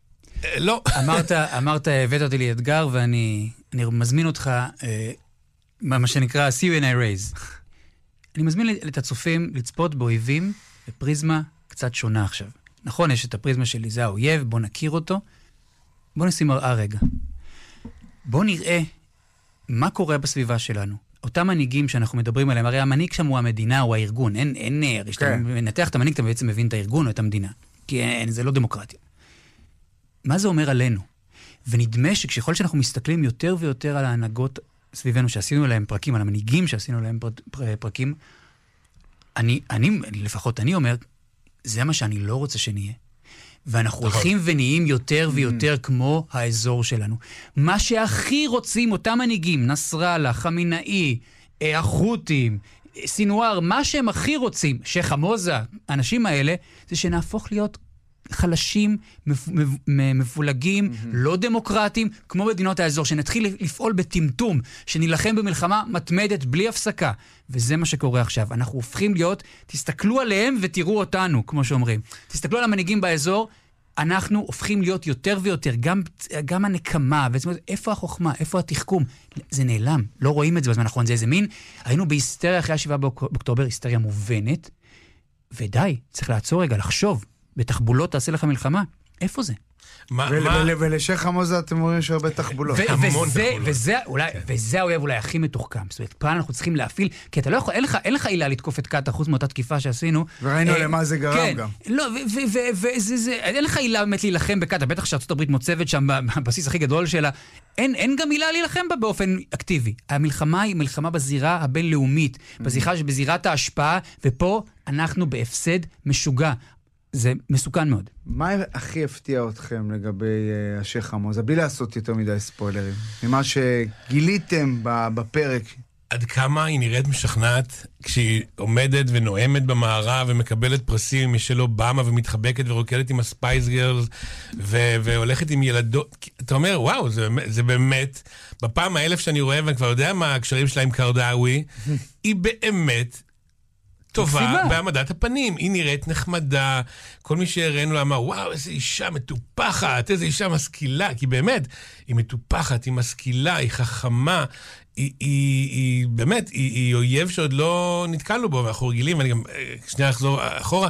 לא. אמרת, אמרת, הבאת אותי לאתגר, ואני אני מזמין אותך, אה, מה שנקרא see you in I raise. אני מזמין את הצופים לצפות באויבים בפריזמה קצת שונה עכשיו. נכון, יש את הפריזמה שלי, זה האויב, בוא נכיר אותו. בוא נשים מראה רגע. בוא נראה מה קורה בסביבה שלנו. אותם מנהיגים שאנחנו מדברים עליהם, הרי המנהיג שם הוא המדינה או הארגון. אין, אין, הרי שאתה מנתח את המנהיג, אתה בעצם מבין את הארגון או את המדינה. כי אין, זה לא דמוקרטיה. מה זה אומר עלינו? ונדמה שככל שאנחנו מסתכלים יותר ויותר על ההנהגות סביבנו, שעשינו להם פרקים, על המנהיגים שעשינו להם פר, פר, פרקים, אני, אני, לפחות אני אומר, זה מה שאני לא רוצה שנהיה. ואנחנו הולכים ונהיים יותר ויותר כמו האזור שלנו. מה שהכי רוצים אותם מנהיגים, נסראללה, חמינאי, החות'ים, סינואר, מה שהם הכי רוצים, שייח' עמוזה, האנשים האלה, זה שנהפוך להיות חלשים, מפולגים, לא דמוקרטיים, כמו מדינות האזור, שנתחיל לפעול בטמטום, שנלחם במלחמה מתמדת בלי הפסקה. וזה מה שקורה עכשיו. אנחנו הופכים להיות, תסתכלו עליהם ותראו אותנו, כמו שאומרים. תסתכלו על המנהיגים באזור, אנחנו הופכים להיות יותר ויותר, גם, גם הנקמה, ובעצם, איפה החוכמה, איפה התחכום? זה נעלם, לא רואים את זה בזמן האחרון, זה איזה מין, היינו בהיסטריה אחרי השבעה באוקטובר, היסטריה מובנת, ודי, צריך לעצור רגע, לחשוב, בתחבולות תעשה לך מלחמה, איפה זה? ולשייח' עמוזה אתם אומרים שהרבה תחבולות. וזה האויב אולי הכי מתוחכם. זאת אומרת, פעם אנחנו צריכים להפעיל, כי אתה לא יכול, אין לך עילה לתקוף את קטאר, חוץ מאותה תקיפה שעשינו. וראינו למה זה גרם גם. לא, אין לך עילה באמת להילחם בקטאר, בטח שארצות הברית מוצבת שם בבסיס הכי גדול שלה. אין גם עילה להילחם בה באופן אקטיבי. המלחמה היא מלחמה בזירה הבינלאומית, בזירת ההשפעה, ופה אנחנו בהפסד משוגע. זה מסוכן מאוד. מה הכי הפתיע אתכם לגבי uh, השייח' עמוזה? בלי לעשות יותר מדי ספוילרים. ממה שגיליתם בפרק. עד כמה היא נראית משכנעת כשהיא עומדת ונואמת במערב ומקבלת פרסים משל אובמה ומתחבקת ורוקדת עם הספייס גרלס ו- והולכת עם ילדות. אתה אומר, וואו, זה, זה באמת, בפעם האלף שאני רואה ואני כבר יודע מה הקשרים שלה עם קרדאווי, היא באמת טובה בעמדת הפנים, היא נראית נחמדה, כל מי שהראינו לה אמר, וואו, איזו אישה מטופחת, איזו אישה משכילה, כי באמת, היא מטופחת, היא משכילה, היא חכמה, היא, היא, היא באמת, היא, היא אויב שעוד לא נתקלנו בו, ואנחנו רגילים, ואני גם, שנייה אחזור אחורה,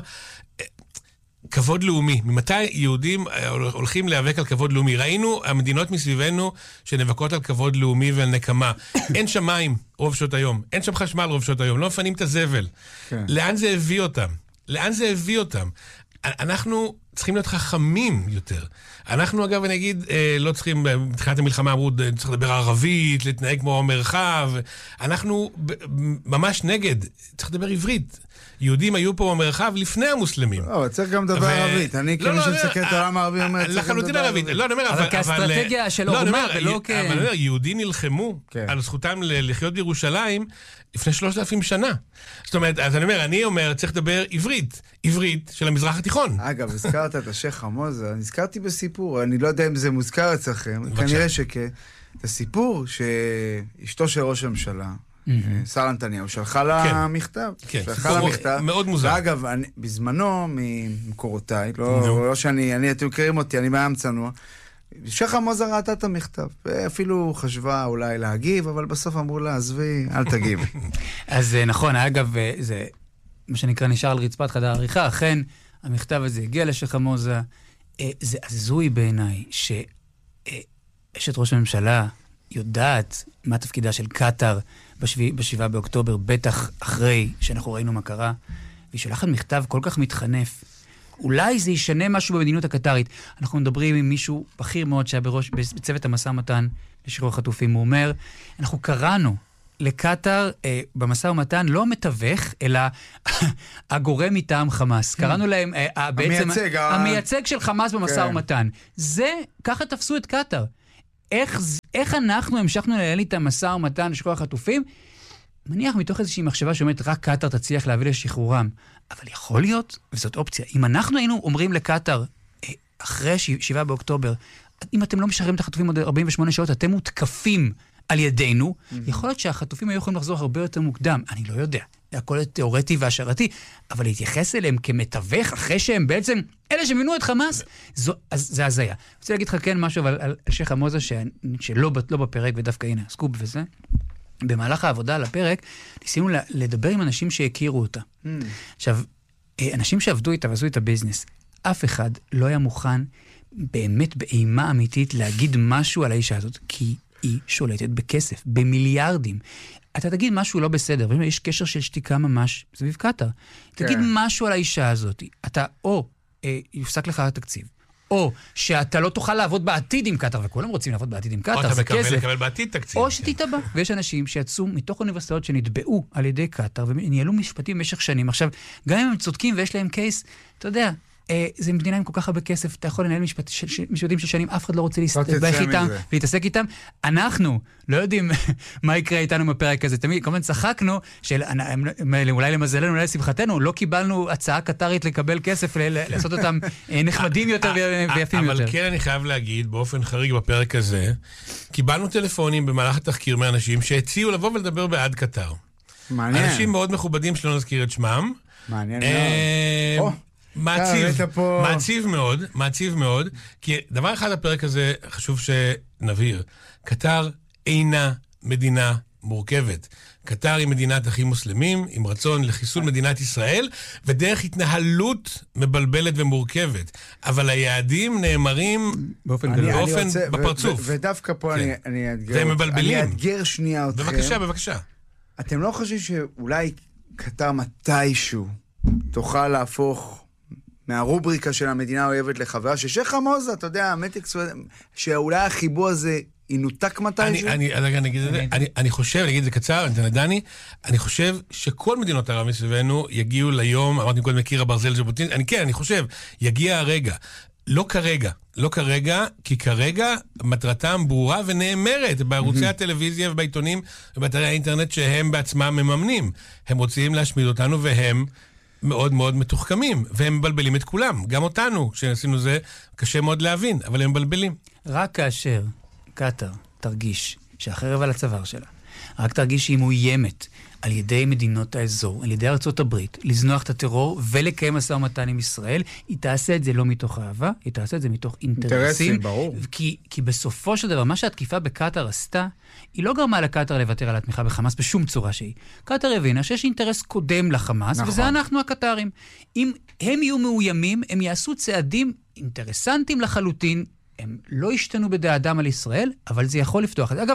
כבוד לאומי. ממתי יהודים הולכים להיאבק על כבוד לאומי? ראינו המדינות מסביבנו שנאבקות על כבוד לאומי ועל נקמה. אין שמיים רוב שעות היום, אין שם חשמל רוב שעות היום, לא מפנים את הזבל. כן. לאן זה הביא אותם? לאן זה הביא אותם? אנחנו צריכים להיות חכמים יותר. אנחנו, אגב, אני אגיד, לא צריכים, בתחילת המלחמה אמרו, צריך לדבר ערבית, להתנהג כמו מרחב. אנחנו ממש נגד, צריך לדבר עברית. יהודים היו פה במרחב לפני המוסלמים. לא, צריך גם לדבר ערבית. אני כמי שמסתכל את העולם הערבי אומר, צריך גם לדבר ערבית. לא, אני אומר, אבל כאסטרטגיה של אומה, ולא כ... אבל אני אומר, יהודים נלחמו על זכותם לחיות בירושלים לפני שלושת אלפים שנה. זאת אומרת, אז אני אומר, אני אומר, צריך לדבר עברית. עברית של המזרח התיכון. אגב, הזכרת את השייח' עמוזה, נזכרתי בסיפור, אני לא יודע אם זה מוזכר אצלכם, כנראה שכן. זה סיפור שאשתו של ראש הממשלה, שרה נתניהו, שלחה לה מכתב. שלחה לה מכתב. מאוד מוזר. ואגב, בזמנו, ממקורותיי, לא שאני, אתם מכירים אותי, אני מעם צנוע, שייח' עמוזה ראתה את המכתב, ואפילו חשבה אולי להגיב, אבל בסוף אמרו לה, עזבי, אל תגיב. אז נכון, אגב, זה מה שנקרא נשאר על רצפת חדר העריכה, אכן, המכתב הזה הגיע לשייח' עמוזה. זה הזוי בעיניי, שאשת ראש הממשלה יודעת מה תפקידה של קטאר בשבעה באוקטובר, בטח אחרי שאנחנו ראינו מה קרה, והיא שולחת מכתב כל כך מתחנף. אולי זה ישנה משהו במדינות הקטרית. אנחנו מדברים עם מישהו בכיר מאוד שהיה בראש, בצוות המשא ומתן לשחרור החטופים. הוא אומר, אנחנו קראנו לקטאר אה, במשא ומתן לא מתווך, אלא הגורם מטעם חמאס. קראנו להם, אה, בעצם, המייצג, המייצג של חמאס במשא ומתן. זה, ככה תפסו את קטאר. איך, איך אנחנו המשכנו לנהל את המשא ומתן לשחרור החטופים? מניח מתוך איזושהי מחשבה שאומרת, רק קטאר תצליח להביא לשחרורם. אבל יכול להיות, וזאת אופציה, אם אנחנו היינו אומרים לקטאר, אחרי שבעה באוקטובר, אם אתם לא משחררים את החטופים עוד ארבעים ושמונה שעות, אתם מותקפים על ידינו, mm-hmm. יכול להיות שהחטופים היו יכולים לחזור הרבה יותר מוקדם, אני לא יודע, זה הכל תיאורטי והשערתי, אבל להתייחס אליהם כמתווך, אחרי שהם בעצם, אלה שמינו את חמאס, זו, אז, זה הזיה. אני רוצה להגיד לך כן משהו, אבל על שייח' עמוזה, שלא לא בפרק, ודווקא הנה, סקופ וזה, במהלך העבודה על הפרק, ניסינו לדבר עם אנשים שהכירו אותה. Mm. עכשיו, אנשים שעבדו איתה ועשו את הביזנס, אף אחד לא היה מוכן באמת באימה אמיתית להגיד משהו על האישה הזאת, כי היא שולטת בכסף, במיליארדים. אתה תגיד משהו לא בסדר, ויש קשר של שתיקה ממש סביב קטר. כן. תגיד משהו על האישה הזאת, אתה או אה, יופסק לך התקציב, או שאתה לא תוכל לעבוד בעתיד עם קטר, וכולם רוצים לעבוד בעתיד עם קטר, זה כסף. או אתה מקבל לקבל בעתיד תקציב. או שתתבע. ויש אנשים שיצאו מתוך אוניברסיטאות שנתבעו על ידי קטר, וניהלו משפטים במשך שנים. עכשיו, גם אם הם צודקים ויש להם קייס, אתה יודע, זה מדינה עם כל כך הרבה כסף, אתה יכול לנהל משפטים של שנים, אף אחד לא רוצה להסתבך איתם ולהתעסק איתם. אנחנו לא יודעים מה יקרה איתנו בפרק הזה. תמיד, כמובן צחקנו, אולי למזלנו, אולי לשמחתנו, לא קיבלנו הצעה קטרית לקבל כסף, לעשות אותם נחמדים יותר ויפים יותר. אבל כן אני חייב להגיד, באופן חריג בפרק הזה, קיבלנו טלפונים במהלך התחקיר מאנשים שהציעו לבוא ולדבר בעד קטר. מעניין. אנשים מאוד מכובדים שלא נזכיר את שמם. מעניין מאוד. מעציב, מעציב מאוד, מעציב מאוד, כי דבר אחד הפרק הזה חשוב שנבהיר, קטר אינה מדינה מורכבת. קטר היא מדינת אחים מוסלמים, עם רצון לחיסול מדינת ישראל, ודרך התנהלות מבלבלת ומורכבת. אבל היעדים נאמרים באופן בפרצוף. ודווקא פה אני אתגר. והם מבלבלים. אני אתגר שנייה אתכם. בבקשה, בבקשה. אתם לא חושבים שאולי קטר מתישהו תוכל להפוך מהרובריקה של המדינה האוהבת לחברה, ששייח חמוזה, אתה יודע, המתיקס, שאולי החיבור הזה ינותק מתישהו? אני, אני, אני, אגיד את זה, אני, אני חושב, אני אגיד את זה קצר, אני אתן לדני, אני חושב שכל מדינות ערב מסביבנו יגיעו ליום, אמרתי קודם קיר הברזל ז'בוטינסקי, אני כן, אני חושב, יגיע הרגע, לא כרגע, לא כרגע, כי כרגע מטרתם ברורה ונאמרת בערוצי הטלוויזיה ובעיתונים ובאתרי האינטרנט שהם בעצמם מממנים. הם רוצים להשמיד אותנו והם מאוד מאוד מתוחכמים, והם מבלבלים את כולם, גם אותנו, כשעשינו זה, קשה מאוד להבין, אבל הם מבלבלים. רק כאשר קטר תרגיש שהחרב על הצוואר שלה, רק תרגיש שהיא מאוימת על ידי מדינות האזור, על ידי ארצות הברית, לזנוח את הטרור ולקיים משא ומתן עם ישראל, היא תעשה את זה לא מתוך אהבה, היא תעשה את זה מתוך אינטרסים. אינטרסים, ברור. כי, כי בסופו של דבר, מה שהתקיפה בקטר עשתה, היא לא גרמה לקטר לוותר על התמיכה בחמאס בשום צורה שהיא. קטר הבינה שיש אינטרס קודם לחמאס, נכון. וזה אנחנו הקטרים. אם הם יהיו מאוימים, הם יעשו צעדים אינטרסנטים לחלוטין, הם לא ישתנו בדעתם על ישראל, אבל זה יכול לפתוח. אגב,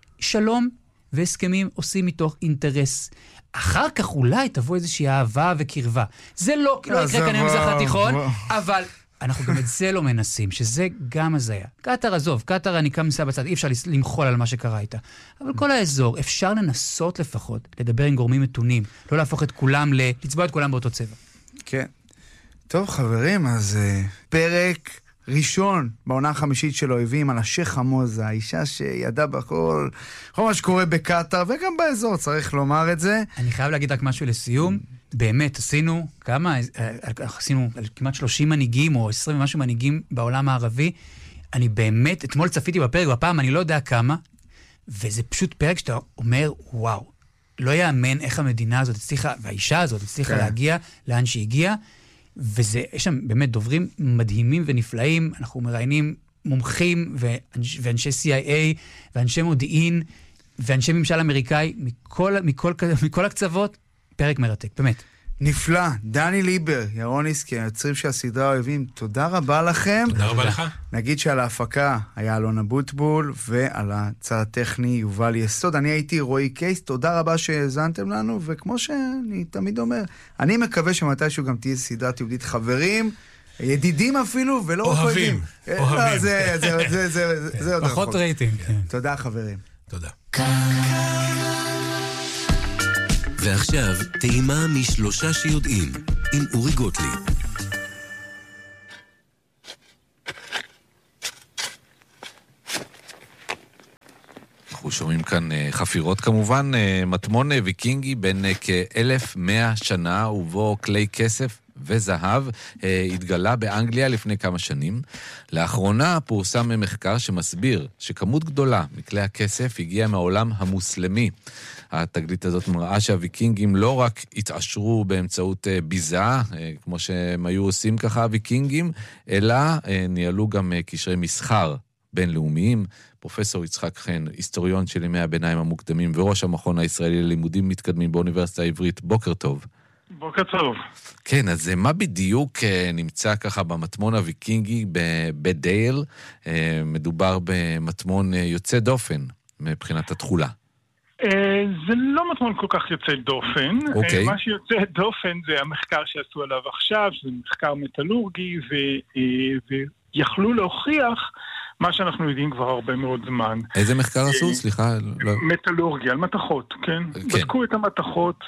שלום והסכמים עושים מתוך אינטרס. אחר כך אולי תבוא איזושהי אהבה וקרבה. זה לא, לא יקרה כאן במזרח התיכון, אבל אנחנו גם את זה לא מנסים, שזה גם הזיה. קטר עזוב, קטר אני כאן מסע בצד, אי אפשר למחול על מה שקרה איתה. אבל כל האזור, אפשר לנסות לפחות, לדבר עם גורמים מתונים, לא להפוך את כולם, לצבוע את כולם באותו צבע. כן. טוב חברים, אז פרק ראשון בעונה החמישית של אויבים על השייח חמוזה, האישה שידעה בכל, כל מה שקורה בקטר, וגם באזור, צריך לומר את זה. אני חייב להגיד רק משהו לסיום. באמת, עשינו כמה, עשינו כמעט שלושים מנהיגים, או עשרים ומשהו מנהיגים בעולם הערבי. אני באמת, אתמול צפיתי בפרק, בפעם אני לא יודע כמה, וזה פשוט פרק שאתה אומר, וואו, לא יאמן איך המדינה הזאת הצליחה, והאישה הזאת הצליחה להגיע לאן שהגיעה, וזה, יש שם באמת דוברים מדהימים ונפלאים, אנחנו מראיינים מומחים ואנשי סי איי איי ואנשי מודיעין ואנשי ממשל אמריקאי מכל, מכל, מכל הקצוות, פרק מרתק, באמת. נפלא. דני ליבר, ירון איסקי, היוצרים של הסדרה אוהבים, תודה רבה לכם. תודה רבה לך. נגיד שעל ההפקה היה אלון אבוטבול, ועל הצד הטכני יובל יסוד. אני הייתי רועי קייס, תודה רבה שהזנתם לנו, וכמו שאני תמיד אומר, אני מקווה שמתישהו גם תהיה סדרת יהודית חברים, ידידים אפילו, ולא אוהבים. אוהבים. זה, זה, זה, זה, זה עוד פחות רייטינג. תודה חברים. תודה. ועכשיו, טעימה משלושה שיודעים, עם אורי גוטליב. אנחנו שומעים כאן חפירות כמובן, מטמון ויקינגי בין כאלף מאה שנה, ובו כלי כסף וזהב, התגלה באנגליה לפני כמה שנים. לאחרונה פורסם מחקר שמסביר שכמות גדולה מכלי הכסף הגיעה מהעולם המוסלמי. התגלית הזאת מראה שהוויקינגים לא רק התעשרו באמצעות ביזה, כמו שהם היו עושים ככה הוויקינגים, אלא ניהלו גם קשרי מסחר בינלאומיים, פרופסור יצחק חן, היסטוריון של ימי הביניים המוקדמים וראש המכון הישראלי ללימודים מתקדמים באוניברסיטה העברית. בוקר טוב. בוקר טוב. כן, אז מה בדיוק נמצא ככה במטמון הוויקינגי בבית דייל? מדובר במטמון יוצא דופן מבחינת התחולה. זה לא מטמון כל כך יוצא דופן. אוקיי. מה שיוצא דופן זה המחקר שעשו עליו עכשיו, זה מחקר מטלורגי, ויכלו להוכיח מה שאנחנו יודעים כבר הרבה מאוד זמן. איזה מחקר עשו? סליחה. מטלורגיה, על מתכות, כן? בדקו את המתכות,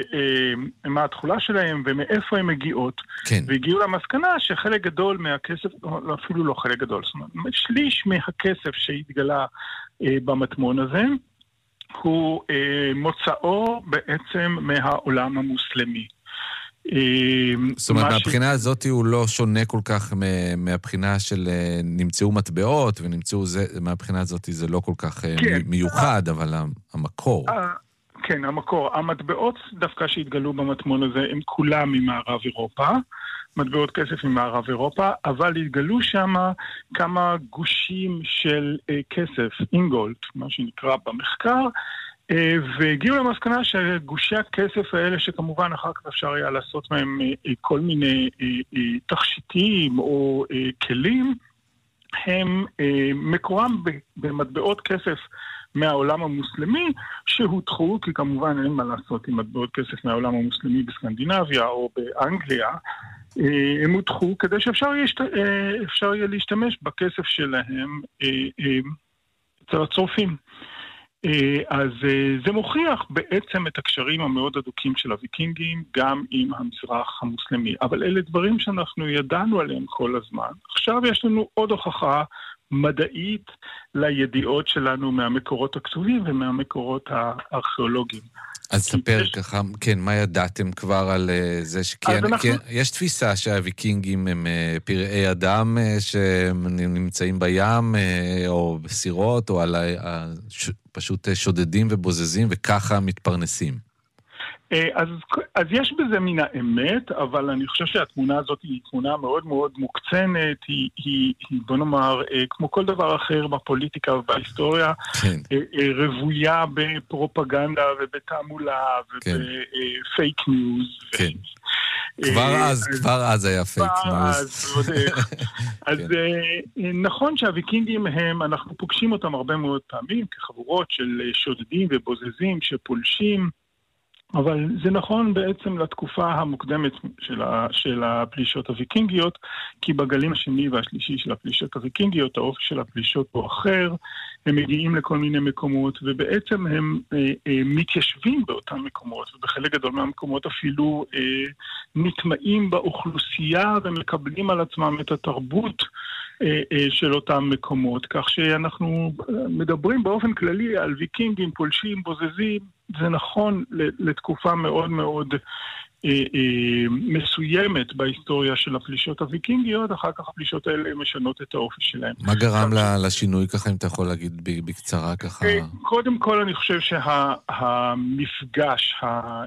מה התחולה שלהם ומאיפה הן מגיעות. והגיעו למסקנה שחלק גדול מהכסף, אפילו לא חלק גדול, זאת אומרת, שליש מהכסף שהתגלה במטמון הזה, הוא מוצאו בעצם מהעולם המוסלמי. זאת אומרת, מהבחינה הזאת הוא לא שונה כל כך מהבחינה של נמצאו מטבעות, ונמצאו זה, מהבחינה הזאת זה לא כל כך מיוחד, אבל המקור. כן, המקור. המטבעות דווקא שהתגלו במטמון הזה, הם כולם ממערב אירופה, מטבעות כסף ממערב אירופה, אבל התגלו שם כמה גושים של כסף, אינגולד, מה שנקרא במחקר, והגיעו למסקנה שגושי הכסף האלה, שכמובן אחר כך אפשר היה לעשות מהם כל מיני תכשיטים או כלים, הם מקורם במטבעות כסף מהעולם המוסלמי, שהותחו, כי כמובן אין מה לעשות עם מטבעות כסף מהעולם המוסלמי בסקנדינביה או באנגליה, הם הותחו כדי שאפשר יהיה, יהיה להשתמש בכסף שלהם אצל הצורפים. אז זה מוכיח בעצם את הקשרים המאוד אדוקים של הוויקינגים, גם עם המזרח המוסלמי. אבל אלה דברים שאנחנו ידענו עליהם כל הזמן. עכשיו יש לנו עוד הוכחה מדעית לידיעות שלנו מהמקורות הכתובים ומהמקורות הארכיאולוגיים. אז ספר ככה, כן, מה ידעתם כבר על זה? יש תפיסה שהוויקינגים הם פראי אדם שנמצאים בים או בסירות, או פשוט שודדים ובוזזים וככה מתפרנסים. אז, אז יש בזה מן האמת, אבל אני חושב שהתמונה הזאת היא תמונה מאוד מאוד מוקצנת, היא, היא, היא בוא נאמר, כמו כל דבר אחר בפוליטיקה ובהיסטוריה, כן. רבויה בפרופגנדה ובתעמולה ובפייק ניוז. כן. כבר אז, כבר אז היה פייק ניוז. אז נכון שהוויקינגים הם, אנחנו פוגשים אותם הרבה מאוד פעמים כחבורות של שודדים ובוזזים שפולשים, אבל זה נכון בעצם לתקופה המוקדמת של, ה, של הפלישות הוויקינגיות, כי בגלים השני והשלישי של הפלישות הוויקינגיות, האופי של הפלישות הוא אחר, הם מגיעים לכל מיני מקומות, ובעצם הם אה, אה, מתיישבים באותם מקומות, ובחלק גדול מהמקומות אפילו אה, נטמעים באוכלוסייה, ומקבלים על עצמם את התרבות אה, אה, של אותם מקומות, כך שאנחנו מדברים באופן כללי על ויקינגים, פולשים, בוזזים, זה נכון לתקופה מאוד מאוד אה, אה, מסוימת בהיסטוריה של הפלישות הוויקינגיות, אחר כך הפלישות האלה משנות את האופי שלהם. מה גרם לשינוי ככה, אם אתה יכול להגיד בקצרה ככה? קודם כל אני חושב שהמפגש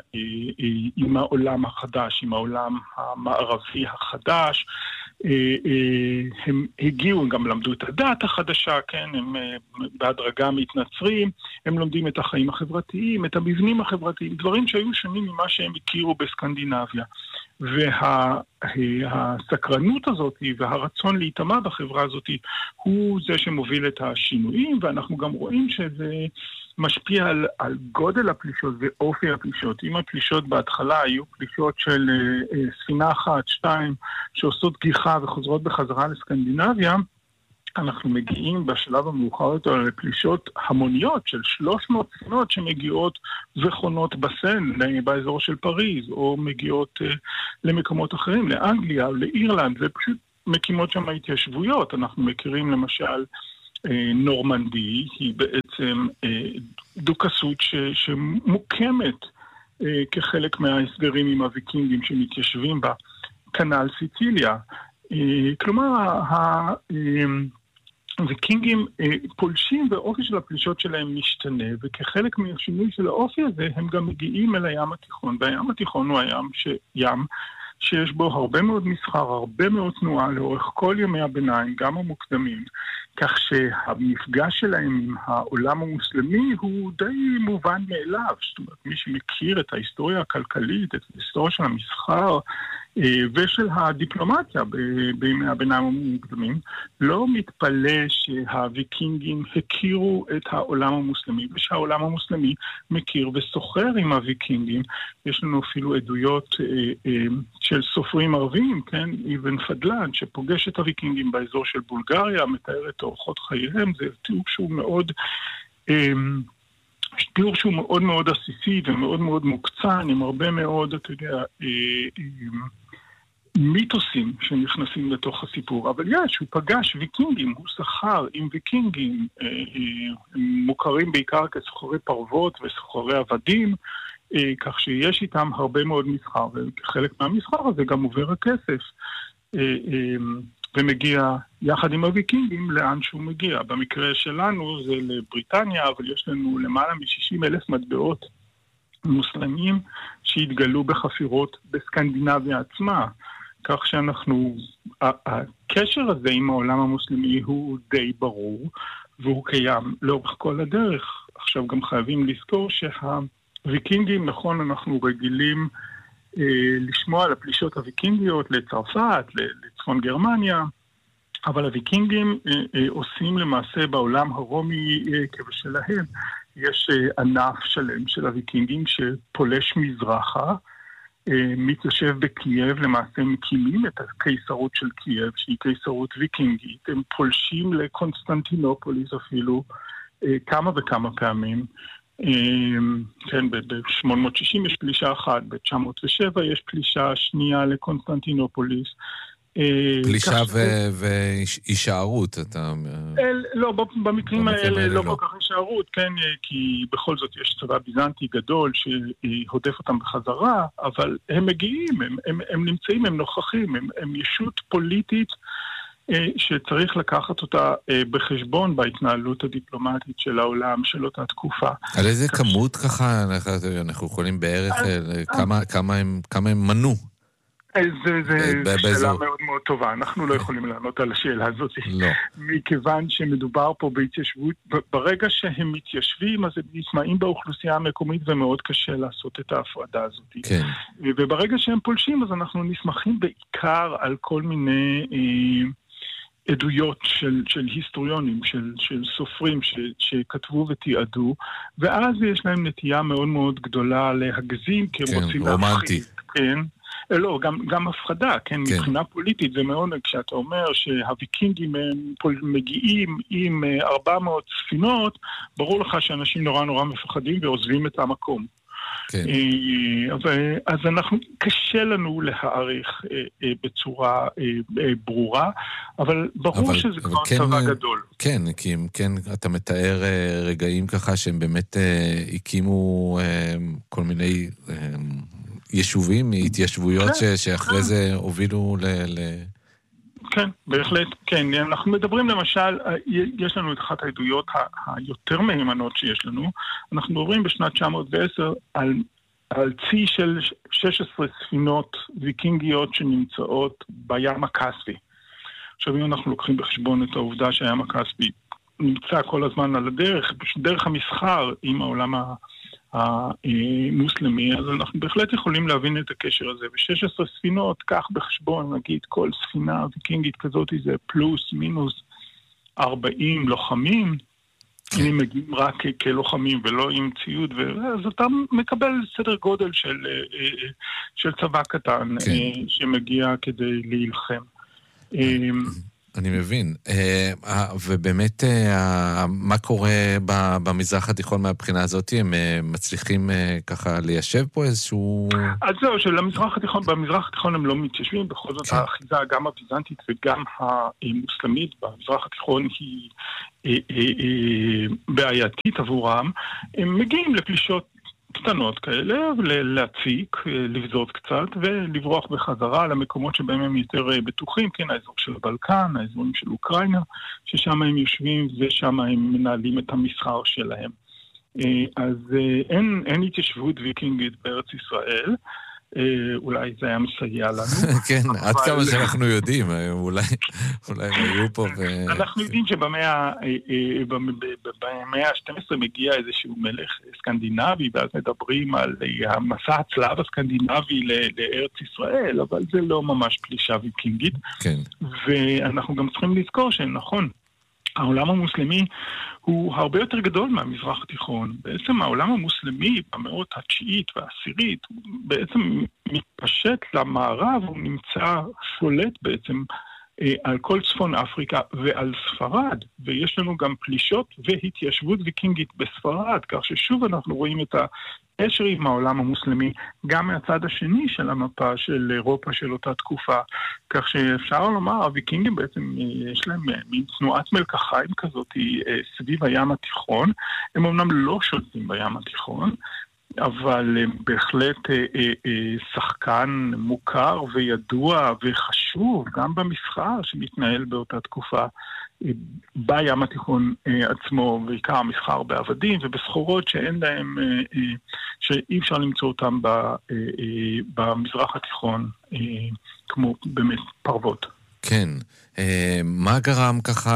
עם העולם החדש, עם העולם המערבי החדש, הם הגיעו, הם גם למדו את הדת החדשה, כן, הם בהדרגה מתנצרים, הם לומדים את החיים החברתיים, את המבנים החברתיים, דברים שהיו שונים ממה שהם הכירו בסקנדינביה. והסקרנות הזאת והרצון להיטמע בחברה הזאת הוא זה שמוביל את השינויים, ואנחנו גם רואים שזה משפיע על, על גודל הפלישות ואופי הפלישות. אם הפלישות בהתחלה היו פלישות של אה, ספינה אחת, שתיים, שעושות גיחה וחוזרות בחזרה לסקנדינביה, אנחנו מגיעים בשלב המאוחר יותר לפלישות המוניות של שלוש מאות ספינות שמגיעות וחונות בסן, באזור של פריז, או מגיעות אה, למקומות אחרים, לאנגליה או לאירלנד, ופשוט מקימות שם התיישבויות. אנחנו מכירים למשל נורמנדי, היא בעצם דו-כסות שמוקמת כחלק מההסדרים עם הוויקינגים שמתיישבים בה, כנ"ל סיציליה. כלומר, הוויקינגים פולשים והאופי של הפלישות שלהם משתנה, וכחלק מהשינוי של האופי הזה הם גם מגיעים אל הים התיכון, והים התיכון הוא הים ש... ים שיש בו הרבה מאוד מסחר, הרבה מאוד תנועה לאורך כל ימי הביניים, גם המוקדמים, כך שהמפגש שלהם עם העולם המוסלמי הוא די מובן מאליו. זאת אומרת, מי שמכיר את ההיסטוריה הכלכלית, את ההיסטוריה של המסחר ושל הדיפלומטיה בימי הביניים המוקדמים, לא מתפלא שהוויקינגים הכירו את העולם המוסלמי, ושהעולם המוסלמי מכיר וסוחר עם הוויקינגים. יש לנו אפילו עדויות של סופרים ערבים, כן, אבן פדלן, שפוגש את הוויקינגים באזור של בולגריה, מתאר את אורחות חייהם. זה תיאור שהוא מאוד... תיאור שהוא מאוד מאוד עסיסי ומאוד מאוד מוקצן, עם הרבה מאוד, אתה יודע, מיתוסים שנכנסים לתוך הסיפור. אבל יש, הוא פגש ויקינגים, הוא שכר עם ויקינגים, מוכרים בעיקר כסוחרי פרוות וסוחרי עבדים, כך שיש איתם הרבה מאוד מסחר, וחלק מהמסחר הזה גם עובר הכסף, ומגיע יחד עם הוויקינגים לאן שהוא מגיע. במקרה שלנו זה לבריטניה, אבל יש לנו למעלה מ-שישים אלף מטבעות מוסלמים שהתגלו בחפירות בסקנדינביה עצמה. כך שאנחנו, הקשר הזה עם העולם המוסלמי הוא די ברור, והוא קיים לאורך כל הדרך. עכשיו גם חייבים לזכור שהוויקינגים, נכון, אנחנו רגילים אה, לשמוע על הפלישות הוויקינגיות לצרפת, לצפון גרמניה, אבל הוויקינגים אה, אה, עושים למעשה בעולם הרומי אה, כבשלהם. יש אה, ענף שלם של הוויקינגים שפולש מזרחה, מתיישב בקייב, למעשה מקימים את הקיסרות של קייב, שהיא קיסרות ויקינגית. הם פולשים לקונסטנטינופוליס אפילו כמה וכמה פעמים. כן, ב-שמונה מאות ושישים יש פלישה אחת, ב-תשע מאות ושבע יש פלישה שנייה לקונסטנטינופוליס. פלישה והישארות, אתה... לא, במקרים האלה לא כל כך הישארות, כן, כי בכל זאת יש צבא ביזנטי גדול שהודף אותם בחזרה, אבל הם מגיעים, הם נמצאים, הם נוכחים, הם ישות פוליטית שצריך לקחת אותה בחשבון בהתנהלות הדיפלומטית של העולם של אותה תקופה. על איזה כמות ככה אנחנו יכולים בערך, כמה הם מנו? זו שאלה מאוד מאוד טובה. אנחנו לא יכולים לענות על השאלה הזאת. מכיוון שמדובר פה בהתיישבות, ברגע שהם מתיישבים, אז הם נשמעים באוכלוסייה המקומית, ומאוד קשה לעשות את ההפרדה הזאת. וברגע שהם פולשים, אז אנחנו נסמכים בעיקר על כל מיני עדויות של, של היסטוריונים, של, של סופרים ש, שכתבו ותיעדו, ואז יש להם נטייה מאוד מאוד גדולה להגזים, כי הם כן, רוצים רומנטי. להפחיד. כן, לא, גם, גם הפחדה, כן, כן, מבחינה פוליטית זה מאוד, כשאתה אומר שהוויקינגים מגיעים עם ארבע מאות ספינות, ברור לך שאנשים נורא נורא מפחדים ועוזבים את המקום. כן. אז, אז אנחנו, קשה לנו להעריך בצורה ברורה, אבל ברור אבל, שזה כבר כן, צבא גדול. כן, כי אם כן, אתה מתאר רגעים ככה שהם באמת הקימו כל מיני... יישובים, התיישבויות כן, ש- שאחרי כן. זה הובילו ל... ל... כן, בהחלט, כן. אנחנו מדברים למשל, יש לנו את אחת העדויות ה- היותר מהימנות שיש לנו, אנחנו מדברים בשנת תשע מאות ועשר על, על צי של שש עשרה ספינות ויקינגיות שנמצאות בים הכספי. עכשיו אם אנחנו לוקחים בחשבון את העובדה שהים הכספי נמצא כל הזמן על הדרך, דרך המסחר עם העולם ה... המוסלמי, אז אנחנו בהחלט יכולים להבין את הקשר הזה. ו-שש עשרה ספינות, כך בחשבון, נגיד, כל ספינה ויקינגית כזאת זה פלוס, מינוס ארבעים לוחמים, אם הם מגיעים רק כלוחמים ולא עם ציוד, אז אתה מקבל סדר גודל של, של צבא קטן כן. שמגיע כדי להילחם. אני מבין. ובאמת, מה קורה במזרח התיכון מהבחינה הזאת? הם מצליחים ככה ליישב פה איזשהו... אז זהו, שלמזרח התיכון, במזרח התיכון הם לא מתיישבים, בכל זאת האחיזה גם הביזנטית וגם המוסלמית במזרח התיכון היא בעייתית עבורם. הם מגיעים לפלישות קטנות כאלה, להציק, לבזות קצת, ולברוח בחזרה למקומות שבהם הם יותר בטוחים, כן, האזור של הבלקן, האזורים של אוקראינה, ששם הם יושבים ושם הם מנהלים את המסחר שלהם. אז אין, אין התיישבות ויקינגית בארץ ישראל, אולי זה היה מסייע לנו. כן, עד כמה שאנחנו יודעים, אולי הם היו פה ו... אנחנו יודעים שבמאה ה-שתים עשרה מגיע איזשהו מלך סקנדינבי, ואז מדברים על המסע הצלב הסקנדינבי לארץ ישראל, אבל זה לא ממש פלישה ויקינגית. כן. ואנחנו גם צריכים לזכור שנכון, העולם המוסלמי הוא הרבה יותר גדול מהמזרח התיכון. בעצם העולם המוסלמי במאות התשיעית והעשירית הוא בעצם מתפשט למערב, הוא נמצא שולט בעצם אה, על כל צפון אפריקה ועל ספרד, ויש לנו גם פלישות והתיישבות ויקינגית בספרד, כך ששוב אנחנו רואים את הקשר עם העולם המוסלמי גם מהצד השני של המפה של אירופה של אותה תקופה, כך שאפשר לומר, הוויקינגים בעצם יש להם מין תנועת מלקחיים כזאת סביב הים התיכון, הם אמנם לא שולטים בים התיכון, אבל הם בהחלט שחקן מוכר וידוע וחשוב גם במסחר שמתנהל באותה תקופה בים התיכון עצמו, בעיקר המסחר בעבדים ובסחורות שאין להם, שאי אפשר למצוא אותם במזרח התיכון, כמו באמת פרוות. כן. מה גרם ככה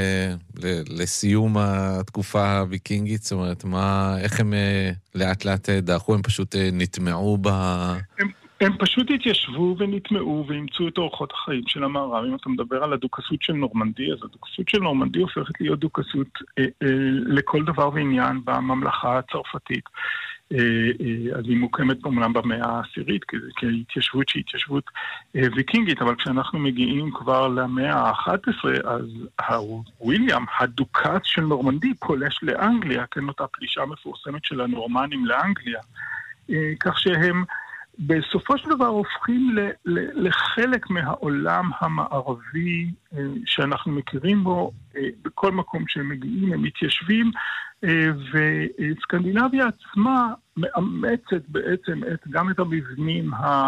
לסיום התקופה הוויקינגית? זאת אומרת, איך הם לאט לאט דרכו? הם פשוט נטמעו ב... הם פשוט התיישבו ונטמעו ואימצו את אורחות החיים של המערב. אם אתה מדבר על הדוכסות של נורמנדי, אז הדוכסות של נורמנדי הופכת להיות דוכסות אה, אה, לכל דבר ועניין בממלכה הצרפתית. אה, אה, אז היא מוקמת אומנם במאה העשירית, כהתיישבות שהיא התיישבות אה, ויקינגית, אבל כשאנחנו מגיעים כבר למאה ה-אחת עשרה, אז וויליאם, הדוכס של נורמנדי, פולש לאנגליה, כן, אותה פלישה מפורסמת של הנורמנים לאנגליה. אה, כך שהם בסופו של דבר הופכים ל- ל- לחלק מהעולם המערבי אה, שאנחנו מכירים בו, אה, בכל מקום שהם מגיעים, הם מתיישבים, אה, וסקנדינביה עצמה מאמצת בעצם את, גם את המבנים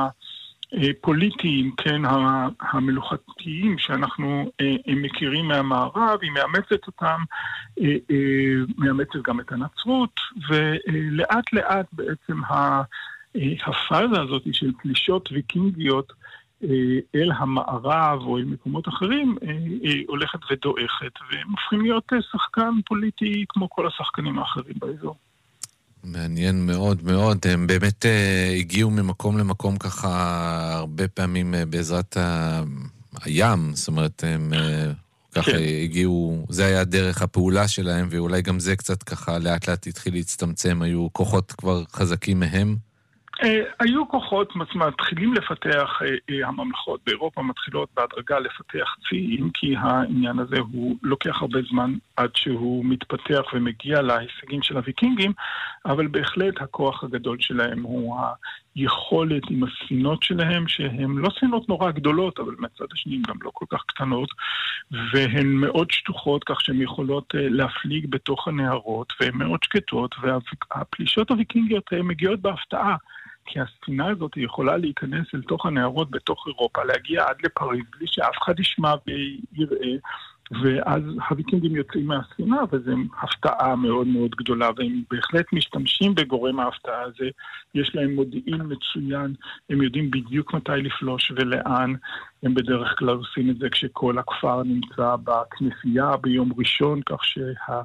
הפוליטיים, כן, המלוכתיים שאנחנו אה, מכירים מהמערב, היא מאמצת אותם, אה, אה, מאמצת גם את הנצרות, ולאט לאט בעצם ה... הפאזה הזאת של פלישות ויקינגיות אל המערב או אל מקומות אחרים הולכת ודועכת, והם הופכים להיות שחקן פוליטי כמו כל השחקנים האחרים באזור. מעניין מאוד מאוד, הם באמת הגיעו ממקום למקום ככה הרבה פעמים בעזרת הים, זאת אומרת הם ככה הגיעו, זה היה דרך הפעולה שלהם, ואולי גם זה קצת ככה לאט לאט התחיל להצטמצם, היו כוחות כבר חזקים מהם? היו כוחות, מתחילים לפתח, הממלכות באירופה מתחילות בהדרגה לפתח ציים, כי העניין הזה הוא לוקח הרבה זמן עד שהוא מתפתח ומגיע להישגים של הוויקינגים, אבל בהחלט הכוח הגדול שלהם הוא היכולת עם הספינות שלהם, שהן לא ספינות נורא גדולות, אבל מצד השני גם לא כל כך קטנות, והן מאוד שטוחות, כך שהן יכולות להפליג בתוך הנהרות, והן מאוד שקטות, והפלישות הוויקינגיות הן מגיעות בהפתעה, כי הספינה הזאת יכולה להיכנס אל תוך הנהרות בתוך אירופה, להגיע עד לפריז, בלי שאף אחד ישמע ויראה, ואז הוויקינגים יוצאים מהספינה, וזו הפתעה מאוד מאוד גדולה, והם בהחלט משתמשים בגורם ההפתעה הזה, יש להם מודיעין מצוין, הם יודעים בדיוק מתי לפלוש ולאן, הם בדרך כלל עושים את זה כשכל הכפר נמצא בכנסייה ביום ראשון, כך שה...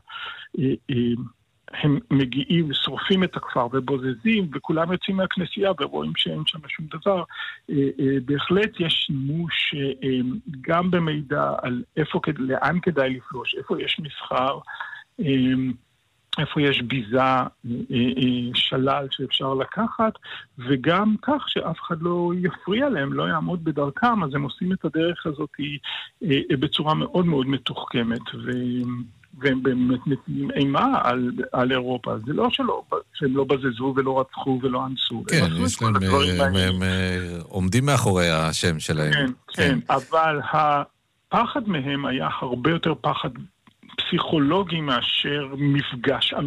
הם מגיעים, שורפים את הכפר ובוזזים, וכולם יוצאים מהכנסייה ורואים שאין שם שום דבר. בהחלט יש שימוש גם במידע על איפה, לאן כדאי לפלוש, איפה יש מסחר, איפה יש ביזה, שלל שאפשר לקחת, וגם כך שאף אחד לא יפריע להם, לא יעמוד בדרכם, אז הם עושים את הדרך הזאת בצורה מאוד מאוד מתוחכמת, ו... והם באמת נתנים אימה על, על אירופה. זה לא שלא, שהם לא בזזו ולא רצחו ולא אנסו. כן, יש להם, הם, הם, הם עומדים מאחורי השם שלהם. כן, כן, כן, אבל הפחד מהם היה הרבה יותר פחד פסיכולוגי מאשר מפגש